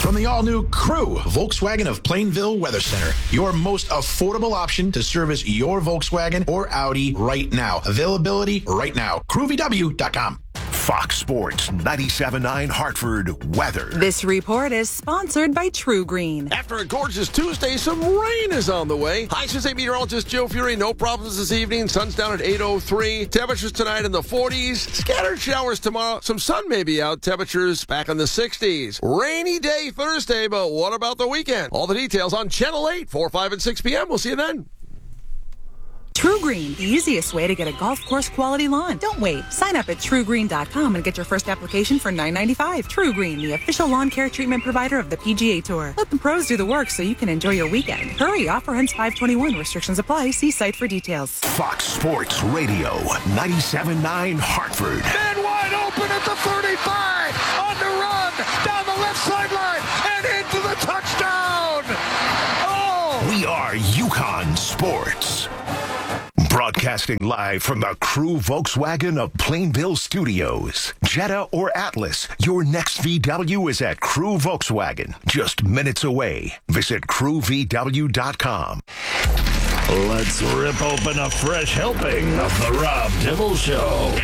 From the all-new Crew, Volkswagen of Plainville Weather Center, your most affordable option to service your Volkswagen or Audi right now. Availability right now. crew v w dot com. Fox Sports ninety-seven point nine Hartford weather. This report is sponsored by True Green. After a gorgeous Tuesday, some rain is on the way. Hi, this is meteorologist Joe Fury. No problems this evening. Sun's down at eight oh three. Temperatures tonight in the forties. Scattered showers tomorrow. Some sun may be out. Temperatures back in the sixties. Rainy day Thursday, but what about the weekend? All the details on Channel eight, four, five, and six p.m. We'll see you then. True Green, the easiest way to get a golf course quality lawn. Don't wait. Sign up at true green dot com and get your first application for nine ninety-five. True Green, the official lawn care treatment provider of the P G A Tour. Let the pros do the work so you can enjoy your weekend. Hurry, offer ends five twenty-one. Restrictions apply. See site for details. Fox Sports Radio ninety-seven point nine Hartford. Man wide open at the thirty-five. On the run. Down the left sideline. And into the touchdown. Oh! We are UConn Sports. Broadcasting live from the Crew Volkswagen of Plainville Studios. Jetta or Atlas, your next V W is at Crew Volkswagen. Just minutes away. Visit crew v w dot com. Let's rip open a fresh helping of the Rob Dibble Show.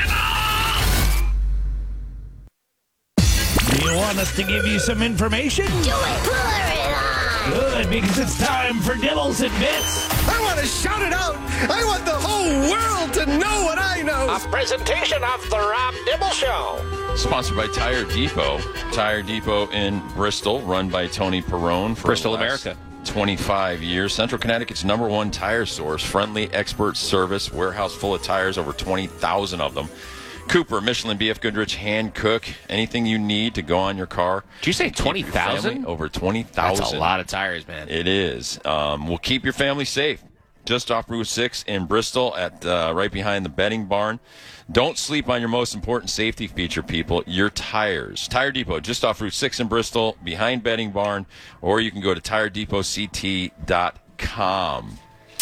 Do you want us to give you some information? Do it. Pour it on. Good, because it's time for Dibbles and Bits. I want to shout it out. I want the whole world to know what I know. A presentation of the Rob Dibble Show. Sponsored by Tire Depot. Tire Depot in Bristol, run by Tony Perrone. For Bristol, the last America. twenty-five years. Central Connecticut's number one tire source. Friendly, expert service. Warehouse full of tires, over twenty thousand of them. Cooper, Michelin, B F Goodrich, Hankook, anything you need to go on your car. Did you say twenty thousand? Over twenty thousand. That's a lot of tires, man. It is. Um, we'll keep your family safe. Just off Route six in Bristol, at uh, right behind the betting barn. Don't sleep on your most important safety feature, people, your tires. Tire Depot, just off Route six in Bristol, behind betting barn, or you can go to tire depot c t dot com.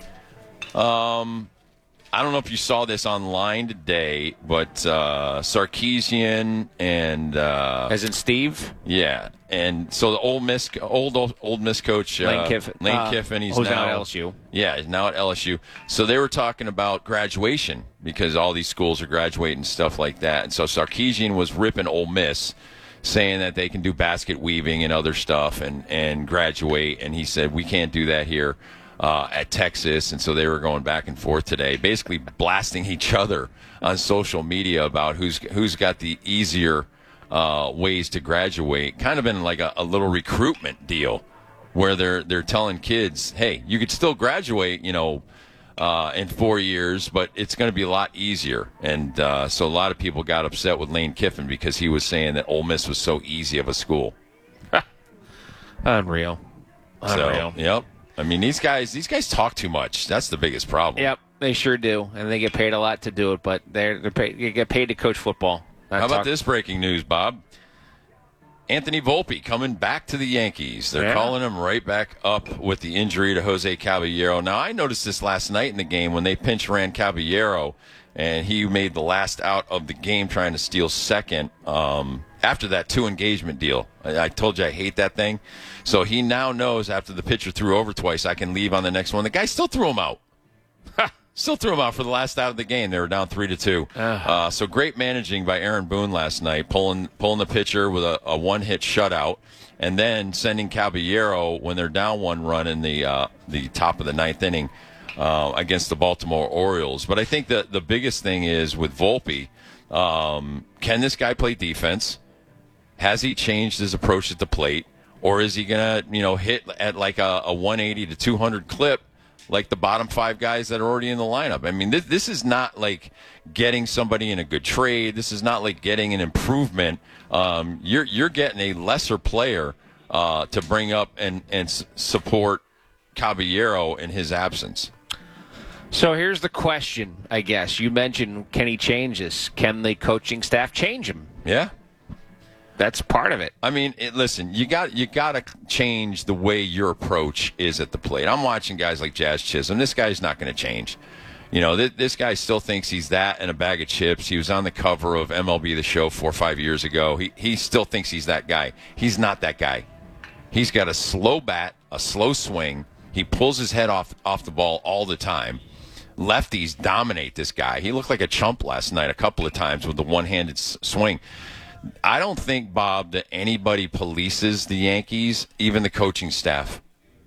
Um... I don't know if you saw this online today, but uh, Sarkisian and uh, as in Steve, yeah, and so the old Miss, old old, old Miss coach uh, Lane Kiffin, Lane uh, Kiffin, he's who's now, now at L S U. Yeah, he's now at L S U. So they were talking about graduation because all these schools are graduating and stuff like that. And so Sarkisian was ripping Ole Miss, saying that they can do basket weaving and other stuff and and graduate, and he said we can't do that here. Uh, at Texas, and so they were going back and forth today, basically blasting each other on social media about who's who's got the easier uh, ways to graduate. Kind of in like a, a little recruitment deal, where they're they're telling kids, "Hey, you could still graduate, you know, uh, in four years, but it's going to be a lot easier." And uh, so a lot of people got upset with Lane Kiffin because he was saying that Ole Miss was so easy of a school. Unreal. Unreal. So, yep. I mean, these guys these guys talk too much. That's the biggest problem. Yep, they sure do, and they get paid a lot to do it. But they're, they're paid, they get paid to coach football. How about talk- this breaking news, Bob? Anthony Volpe coming back to the Yankees. They're yeah. calling him right back up with the injury to Jose Caballero. Now, I noticed this last night in the game when they pinch ran Caballero, and he made the last out of the game trying to steal second. Um, after that two engagement deal, I, I told you I hate that thing. So he now knows after the pitcher threw over twice, I can leave on the next one. The guy still threw him out. Still threw him out for the last out of the game. They were down three to two. Uh, so great managing by Aaron Boone last night, pulling pulling the pitcher with a, a one hit shutout, and then sending Caballero when they're down one run in the uh, the top of the ninth inning uh, against the Baltimore Orioles. But I think that the biggest thing is with Volpe, um, can this guy play defense? Has he changed his approach at the plate? Or is he going to, you know, hit at like a, a one eighty to two hundred clip like the bottom five guys that are already in the lineup? I mean, this, this is not like getting somebody in a good trade. This is not like getting an improvement. Um, you're you're getting a lesser player uh, to bring up and, and s- support Caballero in his absence. So here's the question, I guess. You mentioned, can he change this? Can the coaching staff change him? Yeah. That's part of it. I mean, it, listen, you got you got to change the way your approach is at the plate. I'm watching guys like Jazz Chisholm. This guy's not going to change. You know, th- this guy still thinks he's that and a bag of chips. He was on the cover of M L B The Show four or five years ago. He he still thinks he's that guy. He's not that guy. He's got a slow bat, a slow swing. He pulls his head off off the ball all the time. Lefties dominate this guy. He looked like a chump last night a couple of times with the one-handed s- swing. I don't think, Bob, that anybody polices the Yankees, even the coaching staff.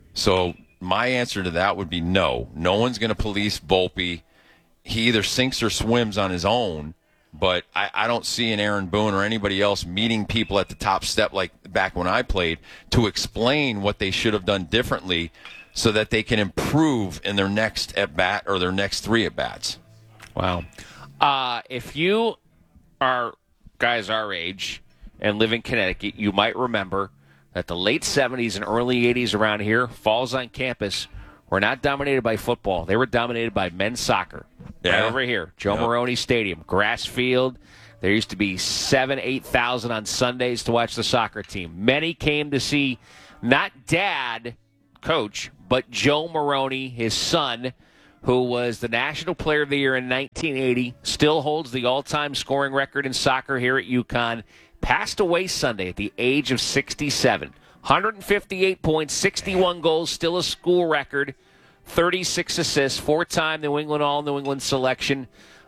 So my answer to that would be no. No one's going to police Volpe. He either sinks or swims on his own, but I, I don't see an Aaron Boone or anybody else meeting people at the top step like back when I played to explain what they should have done differently so that they can improve in their next at-bat or their next three at-bats. Wow. Uh, if you are guys our age and live in Connecticut, you might remember that the late seventies and early eighties around here, falls on campus, were not dominated by football. They were dominated by men's soccer. Yeah. Right over here, Joe Yep. Moroni Stadium, grass field. There used to be seven, eight thousand on Sundays to watch the soccer team. Many came to see not Dad, coach, but Joe Moroni, his son, who was the National Player of the Year in nineteen eighty, still holds the all-time scoring record in soccer here at UConn. Passed away Sunday at the age of sixty-seven. one hundred fifty-eight points, sixty-one goals, still a school record, thirty-six assists, four-time New England All-New England selection.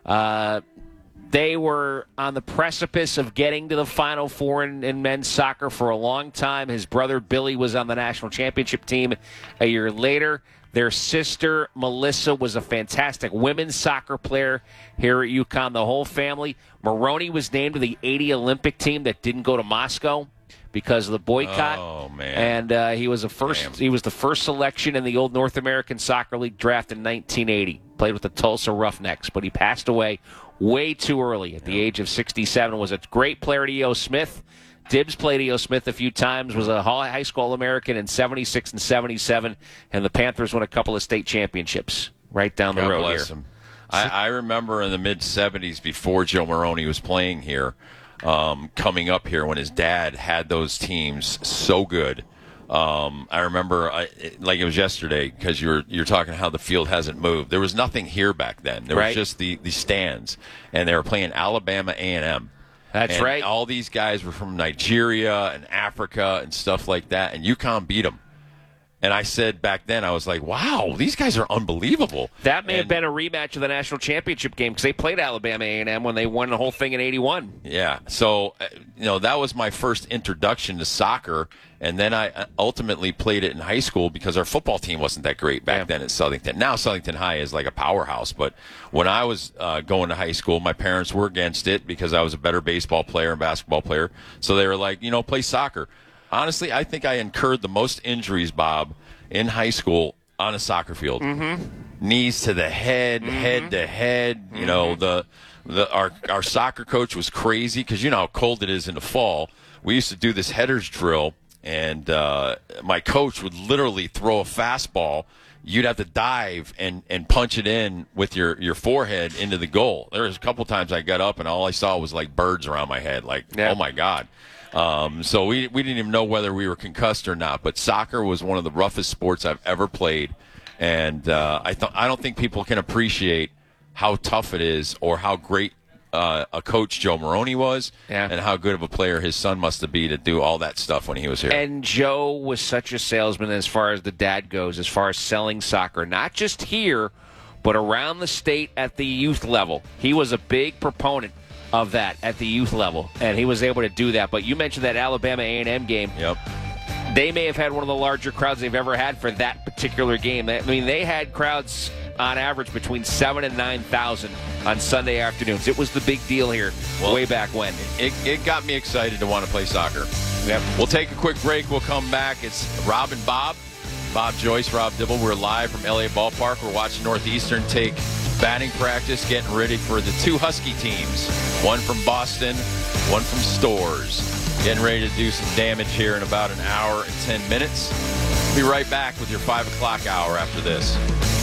Uh, they were on the precipice of getting to the Final Four in, in men's soccer for a long time. His brother Billy was on the national championship team a year later. Their sister, Melissa, was a fantastic women's soccer player here at UConn. The whole family. Moroni was named to the eighty Olympic team that didn't go to Moscow because of the boycott. Oh, man. And uh, he was a first. Damn. He was the first selection in the old North American Soccer League draft in nineteen eighty. Played with the Tulsa Roughnecks, but he passed away way too early at the age of sixty-seven. Was a great player at E O. Smith. Dibbs played E O. Smith a few times, was a high school All-American in seventy-six and seventy-seven, and the Panthers won a couple of state championships right down the God road bless here. him. I, I remember in the mid-seventies, before Joe Moroni was playing here, um, coming up here when his dad had those teams so good. Um, I remember, I, it, like it was yesterday, because you're you're talking how the field hasn't moved. There was nothing here back then. There Right. was just the, the stands, and they were playing Alabama A and M. That's And right. All these guys were from Nigeria and Africa and stuff like that, and UConn beat them. And I said back then, I was like, wow, these guys are unbelievable. That may have And- been a rematch of the national championship game because they played Alabama A and M when they won the whole thing in eighty-one. Yeah, so uh, you know that was my first introduction to soccer, and then I ultimately played it in high school because our football team wasn't that great back then at Southington. Now Southington High is like a powerhouse, but when I was uh, going to high school, my parents were against it because I was a better baseball player and basketball player. So they were like, you know, play soccer. Honestly, I think I incurred the most injuries, Bob, in high school on a soccer field. Mm-hmm. Knees to the head, Mm-hmm. head to head. You know, the the our our soccer coach was crazy because you know how cold it is in the fall. We used to do this headers drill, and uh, my coach would literally throw a fastball. You'd have to dive and, and punch it in with your, your forehead into the goal. There was a couple times I got up and all I saw was like birds around my head. Like, Yeah. oh my God. Um, so we we didn't even know whether we were concussed or not. But soccer was one of the roughest sports I've ever played, and uh, I th- I don't think people can appreciate how tough it is or how great uh, a coach Joe Moroni was, Yeah. and how good of a player his son must have been to do all that stuff when he was here. And Joe was such a salesman as far as the dad goes, as far as selling soccer, not just here, but around the state at the youth level. He was a big proponent of that at the youth level, and he was able to do that. But you mentioned that Alabama A and M game. Yep. They may have had one of the larger crowds they've ever had for that particular game. I mean, they had crowds on average between seven and nine thousand on Sunday afternoons. It was the big deal here Well, way back when. It, it got me excited to want to play soccer. Yep. We'll take a quick break. We'll come back. It's Rob and Bob. Bob Joyce, Rob Dibble. We're live from L A Ballpark. We're watching Northeastern take batting practice, getting ready for the two Husky teams. One from Boston, one from Storrs. Getting ready to do some damage here in about an hour and ten minutes. We'll be right back with your five o'clock hour after this.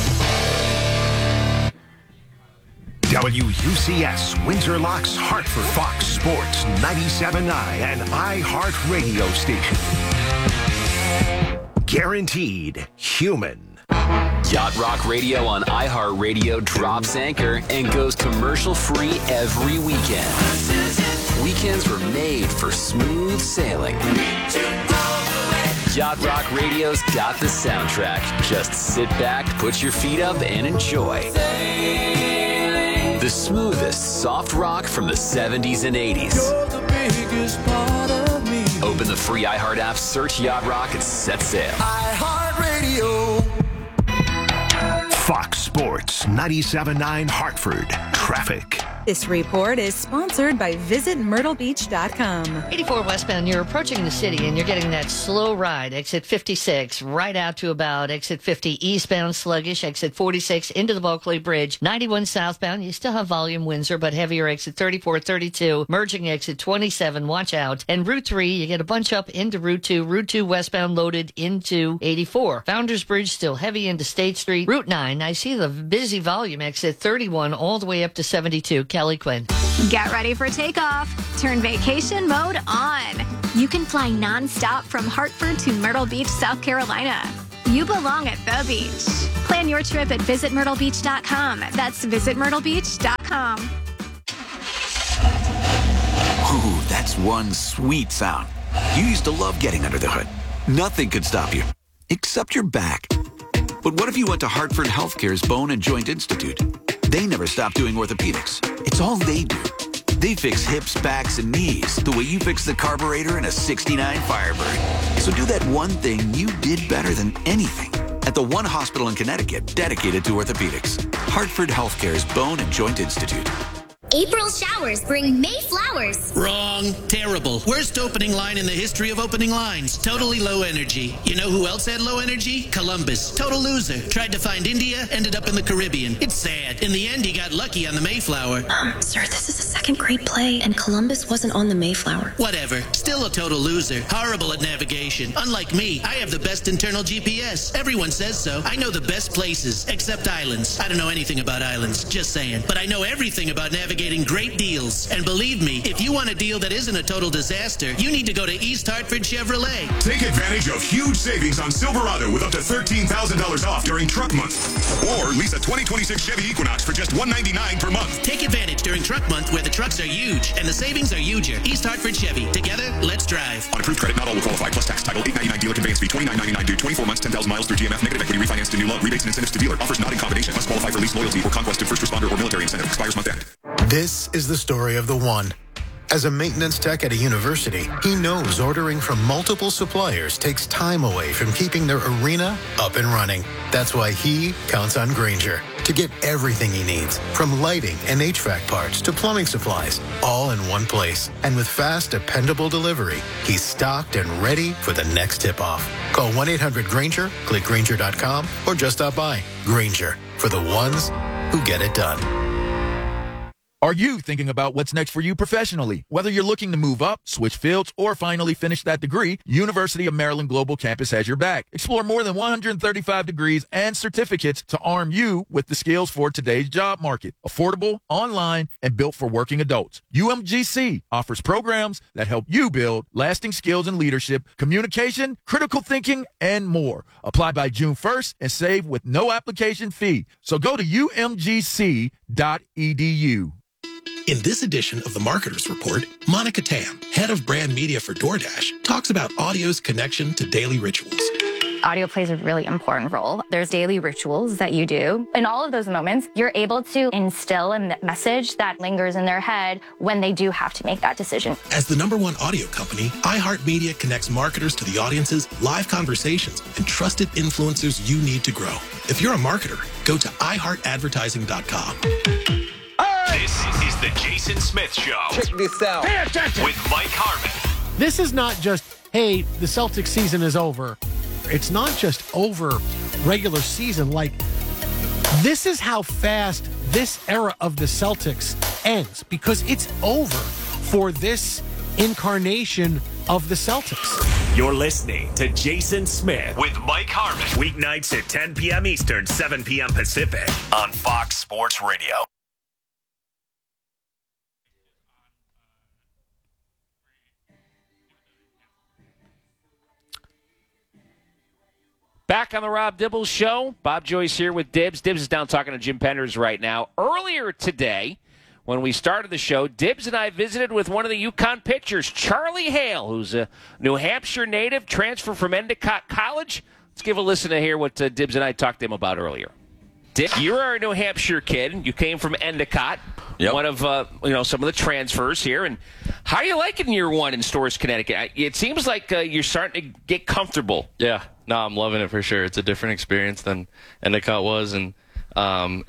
W U C S, Windsor Locks, Hartford, Fox Sports ninety-seven point nine, and iHeartRadio station. Guaranteed human. Yacht Rock Radio on iHeartRadio drops anchor and goes commercial-free every weekend. Weekends were made for smooth sailing. Yacht Rock Radio's got the soundtrack. Just sit back, put your feet up, and enjoy. The smoothest soft rock from the seventies and eighties. Open the free iHeart app, search Yacht Rock, and set sail. iHeartRadio. Fox Sports ninety-seven point nine Hartford. Traffic. This report is sponsored by visit myrtle beach dot com. eighty-four westbound, you're approaching the city and you're getting that slow ride. Exit fifty-six, right out to about exit fifty eastbound, sluggish. Exit forty-six into the Bulkley Bridge. ninety-one southbound, you still have volume Windsor, but heavier. Exit thirty-four thirty-two, merging exit twenty-seven, watch out. And Route three, you get a bunch up into Route two. Route two westbound loaded into eighty-four. Founders Bridge still heavy into State Street. Route nine, I see the busy volume. Exit thirty-one all the way up to seventy-two. Kelly Quinn. Get ready for takeoff. Turn vacation mode on. You can fly nonstop from Hartford to Myrtle Beach, South Carolina. You belong at the beach. Plan your trip at visit myrtle beach dot com. That's visit myrtle beach dot com. Ooh, that's one sweet sound. You used to love getting under the hood. Nothing could stop you, except your back. But what if you went to Hartford Healthcare's Bone and Joint Institute? They never stop doing orthopedics. It's all they do. They fix hips, backs, and knees the way you fix the carburetor in a sixty-nine Firebird. So do that one thing you did better than anything at the one hospital in Connecticut dedicated to orthopedics. Hartford Healthcare's Bone and Joint Institute. April showers bring May flowers. Wrong. Terrible. Worst opening line in the history of opening lines. Totally low energy. You know who else had low energy? Columbus. Total loser. Tried to find India, ended up in the Caribbean. It's sad. In the end, he got lucky on the Mayflower. Um, sir, this is a second grade play, and Columbus wasn't on the Mayflower. Whatever. Still a total loser. Horrible at navigation. Unlike me, I have the best internal G P S. Everyone says so. I know the best places, except islands. I don't know anything about islands. Just saying. But I know everything about navigating. Getting great deals. And believe me, if you want a deal that isn't a total disaster, you need to go to East Hartford Chevrolet. Take advantage of huge savings on Silverado with up to thirteen thousand dollars off during truck month. Or lease a twenty twenty-six Chevy Equinox for just one hundred ninety-nine dollars per month. Take advantage during truck month where the trucks are huge and the savings are huger. East Hartford Chevy. Together, let's drive. On approved credit, not all will qualify. Plus tax. Title eight ninety-nine dealer conveyance fee twenty-nine ninety-nine due. twenty-four months, ten thousand miles through G M F. Negative equity refinance to new loan. Rebates and incentives to dealer. Offers not in combination. Must qualify for lease loyalty or conquest of first responder or military incentive. Expires month end. This is the story of the one. As a maintenance tech at a university, he knows ordering from multiple suppliers takes time away from keeping their arena up and running. That's why he counts on Grainger to get everything he needs, from lighting and H V A C parts to plumbing supplies, all in one place. And with fast, dependable delivery, he's stocked and ready for the next tip-off. Call one eight hundred Grainger, click Grainger dot com, or just stop by. Grainger, for the ones who get it done. Are you thinking about what's next for you professionally? Whether you're looking to move up, switch fields, or finally finish that degree, University of Maryland Global Campus has your back. Explore more than one hundred thirty-five degrees and certificates to arm you with the skills for today's job market. Affordable, online, and built for working adults. U M G C offers programs that help you build lasting skills in leadership, communication, critical thinking, and more. Apply by June first and save with no application fee. So go to U M G C dot E D U. In this edition of the Marketers Report, Monica Tam, head of brand media for DoorDash, talks about audio's connection to daily rituals. Audio plays a really important role. There's daily rituals that you do. In all of those moments, you're able to instill a message that lingers in their head when they do have to make that decision. As the number one audio company, iHeartMedia connects marketers to the audiences, live conversations, and trusted influencers you need to grow. If you're a marketer, go to i heart advertising dot com. This is the Jason Smith Show. Check this out. Pay attention. With Mike Harmon. This is not just, hey, the Celtics season is over. It's not just over regular season. Like, this is how fast this era of the Celtics ends, because it's over for this incarnation of the Celtics. You're listening to Jason Smith with Mike Harmon. Weeknights at ten p.m. Eastern, seven p.m. Pacific on Fox Sports Radio. Back on the Rob Dibbles Show. Bob Joyce here with Dibs. Dibs is down talking to Jim Penders right now. Earlier today, when we started the show, Dibbs and I visited with one of the UConn pitchers, Charlie Hale, who's a New Hampshire native, transfer from Endicott College. Let's give a listen to hear what uh, Dibbs and I talked to him about earlier. Dick, you're a New Hampshire kid. You came from Endicott, yep. one of uh, you know some of the transfers here. And how are you liking year one in Storrs, Connecticut? It seems like uh, you're starting to get comfortable. Yeah, no, I'm loving it for sure. It's a different experience than Endicott was, and um,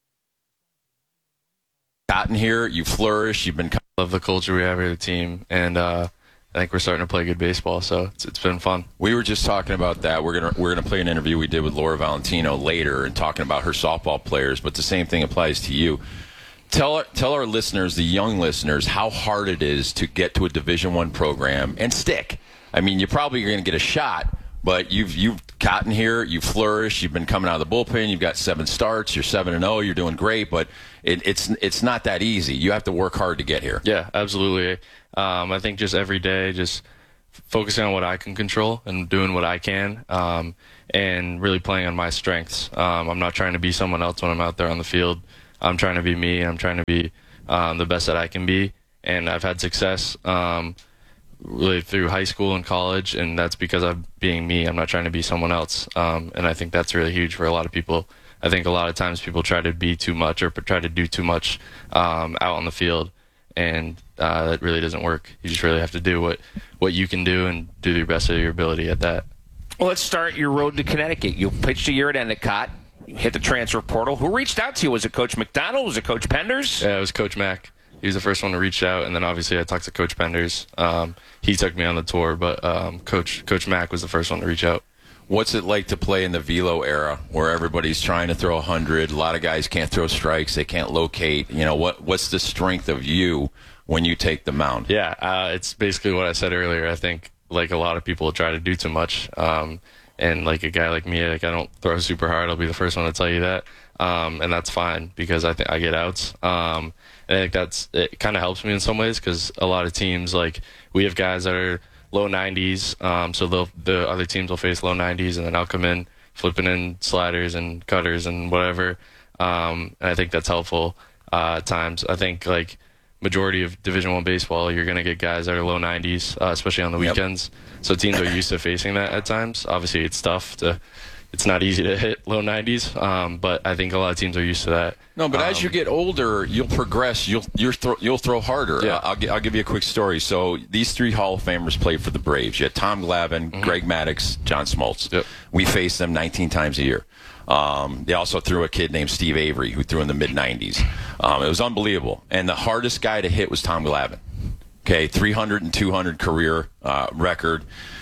gotten here, you flourish. You've been love the culture we have here, the team, and uh, I think we're starting to play good baseball. So it's, it's been fun. We were just talking about that. We're gonna we're gonna play an interview we did with Laura Valentino later, and talking about her softball players. But the same thing applies to you. Tell our, tell our listeners, the young listeners, how hard it is to get to a Division One program and stick. I mean, you're probably going to get a shot, but you've you've gotten here, you've flourished, you've been coming out of the bullpen, you've got seven starts, you're seven and zero, you're doing great, but it, it's it's not that easy. You have to work hard to get here. Yeah, absolutely. Um, I think just every day, just focusing on what I can control and doing what I can, um, and really playing on my strengths. Um, I'm not trying to be someone else when I'm out there on the field. I'm trying to be me, and I'm trying to be um, the best that I can be. And I've had success um, really through high school and college, and that's because I'm being me. I'm not trying to be someone else. Um, and I think that's really huge for a lot of people. I think a lot of times people try to be too much or try to do too much um, out on the field, and uh, that really doesn't work. You just really have to do what, what you can do and do your best of your ability at that. Well, let's start your road to Connecticut. You pitched a year at Endicott. You hit the transfer portal. Who reached out to you? Was it Coach McDonald? Was it Coach Penders? Yeah, it was Coach Mack. He was the first one to reach out, and then obviously I talked to Coach Penders. Um, he took me on the tour, but um, Coach Coach Mack was the first one to reach out. What's it like to play in the velo era, where everybody's trying to throw a hundred? A lot of guys can't throw strikes; they can't locate. You know, what what's the strength of you when you take the mound? Yeah, uh, it's basically what I said earlier. I think like a lot of people try to do too much. Um, And like a guy like me, like I don't throw super hard. I'll be the first one to tell you that, um, and that's fine because I think I get outs. Um, and I think that's it. Kind of helps me in some ways because a lot of teams, like we have guys that are low nineties, um, so they'll the other teams will face low nineties, and then I'll come in flipping in sliders and cutters and whatever. Um, and I think that's helpful uh, at times. I think like majority of Division One baseball, you're going to get guys that are low nineties, uh, especially on the Yep. weekends. So teams are used to facing that at times. Obviously, it's tough to, it's not easy to hit low nineties, um, but I think a lot of teams are used to that. No, but um, as you get older, you'll progress. You'll you'll throw, you'll throw harder. Yeah. I'll, I'll give you a quick story. So these three Hall of Famers played for the Braves. You had Tom Glavine, Mm-hmm. Greg Maddux, John Smoltz. Yep. We faced them nineteen times a year. Um, they also threw a kid named Steve Avery, who threw in the mid nineties. Um, it was unbelievable. And the hardest guy to hit was Tom Glavine. Okay, three hundred and two hundred career uh, record.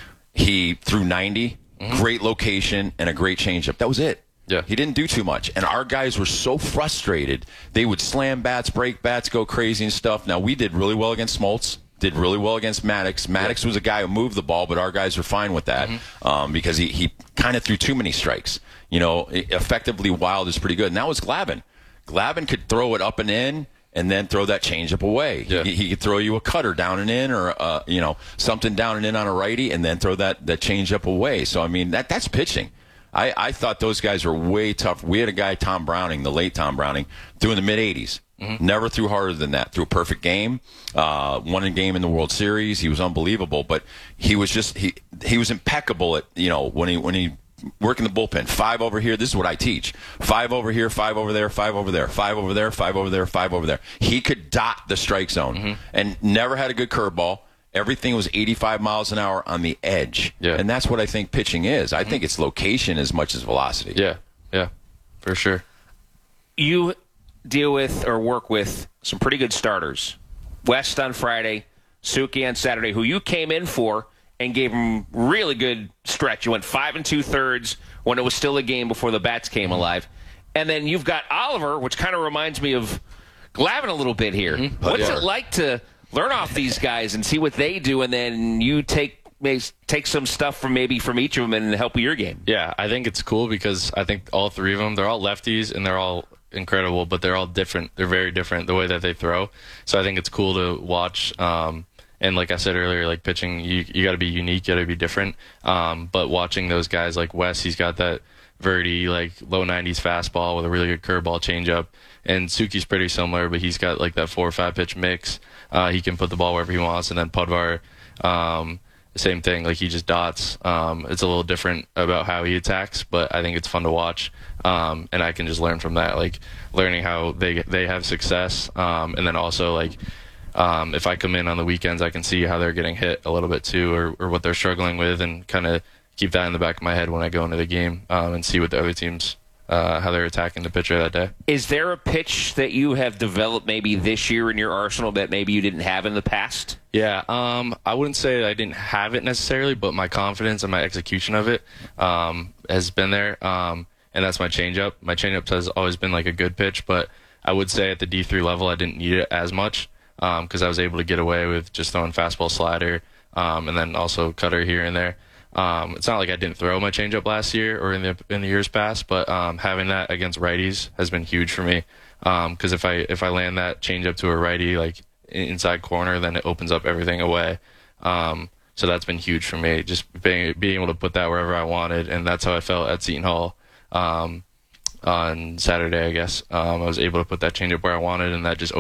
He threw ninety, mm-hmm. great location, and a great changeup. That was it. Yeah. He didn't do too much. And our guys were so frustrated. They would slam bats, break bats, go crazy and stuff. Now, we did really well against Smoltz, did really well against Maddux. Maddux yeah. was a guy who moved the ball, but our guys were fine with that mm-hmm. um, because he, he kind of threw too many strikes. You know, effectively wild is pretty good. And that was Glavine. Glavine could throw it up and in and then throw that changeup away. Yeah. He, he could throw you a cutter down and in, or uh, you know something down and in on a righty, and then throw that that changeup away. So I mean that that's pitching. I, I thought those guys were way tough. We had a guy, Tom Browning, the late Tom Browning, threw in the mid eighties. Mm-hmm. Never threw harder than that. Threw a perfect game. Uh, won a game in the World Series. He was unbelievable, but he was just he he was impeccable at you know when he when he. working the bullpen. Five over here. This is what I teach. Five over here, five over there, five over there, five over there, five over there, five over there. He could dot the strike zone mm-hmm. and never had a good curveball. Everything was eighty-five miles an hour on the edge. Yeah. And that's what I think pitching is. I mm-hmm. think it's location as much as velocity. Yeah, yeah, for sure. You deal with or work with some pretty good starters. West on Friday, Suki on Saturday, who you came in for and gave him really good stretch. You went five and two-thirds when it was still a game before the bats came alive. And then you've got Oliver, which kind of reminds me of Glavine a little bit here. Mm-hmm. What's it like to learn off these guys and see what they do, and then you take maybe take some stuff from maybe from each of them and help with your game? Yeah, I think it's cool because I think all three of them, they're all lefties, and they're all incredible, but they're all different. They're very different, the way that they throw. So I think it's cool to watch. Um, And like I said earlier, like pitching, you you got to be unique, you got to be different. Um, but watching those guys like Wes, he's got that Verdi, like low nineties fastball with a really good curveball changeup. And Suki's pretty similar, but he's got like that four or five pitch mix. Uh, he can put the ball wherever he wants. And then Pudvar, um, same thing. Like he just dots. Um, it's a little different about how he attacks, but I think it's fun to watch. Um, and I can just learn from that, like learning how they they have success. Um, and then also like um, if I come in on the weekends, I can see how they're getting hit a little bit too, or, or what they're struggling with, and kind of keep that in the back of my head when I go into the game um, and see what the other teams, uh, how they're attacking the pitcher that day. Is there a pitch that you have developed maybe this year in your arsenal that maybe you didn't have in the past? Yeah, um, I wouldn't say that I didn't have it necessarily, but my confidence and my execution of it um, has been there, um, and that's my changeup. My changeup has always been like a good pitch, but I would say at the D three level I didn't need it as much because um, I was able to get away with just throwing fastball, slider, um, and then also cutter here and there. Um, it's not like I didn't throw my changeup last year or in the in the years past, but um, having that against righties has been huge for me. Because um, if I if I land that changeup to a righty like inside corner, then it opens up everything away. Um, so that's been huge for me, just being being able to put that wherever I wanted, and that's how I felt at Seton Hall um, on Saturday. I guess um, I was able to put that changeup where I wanted, and that just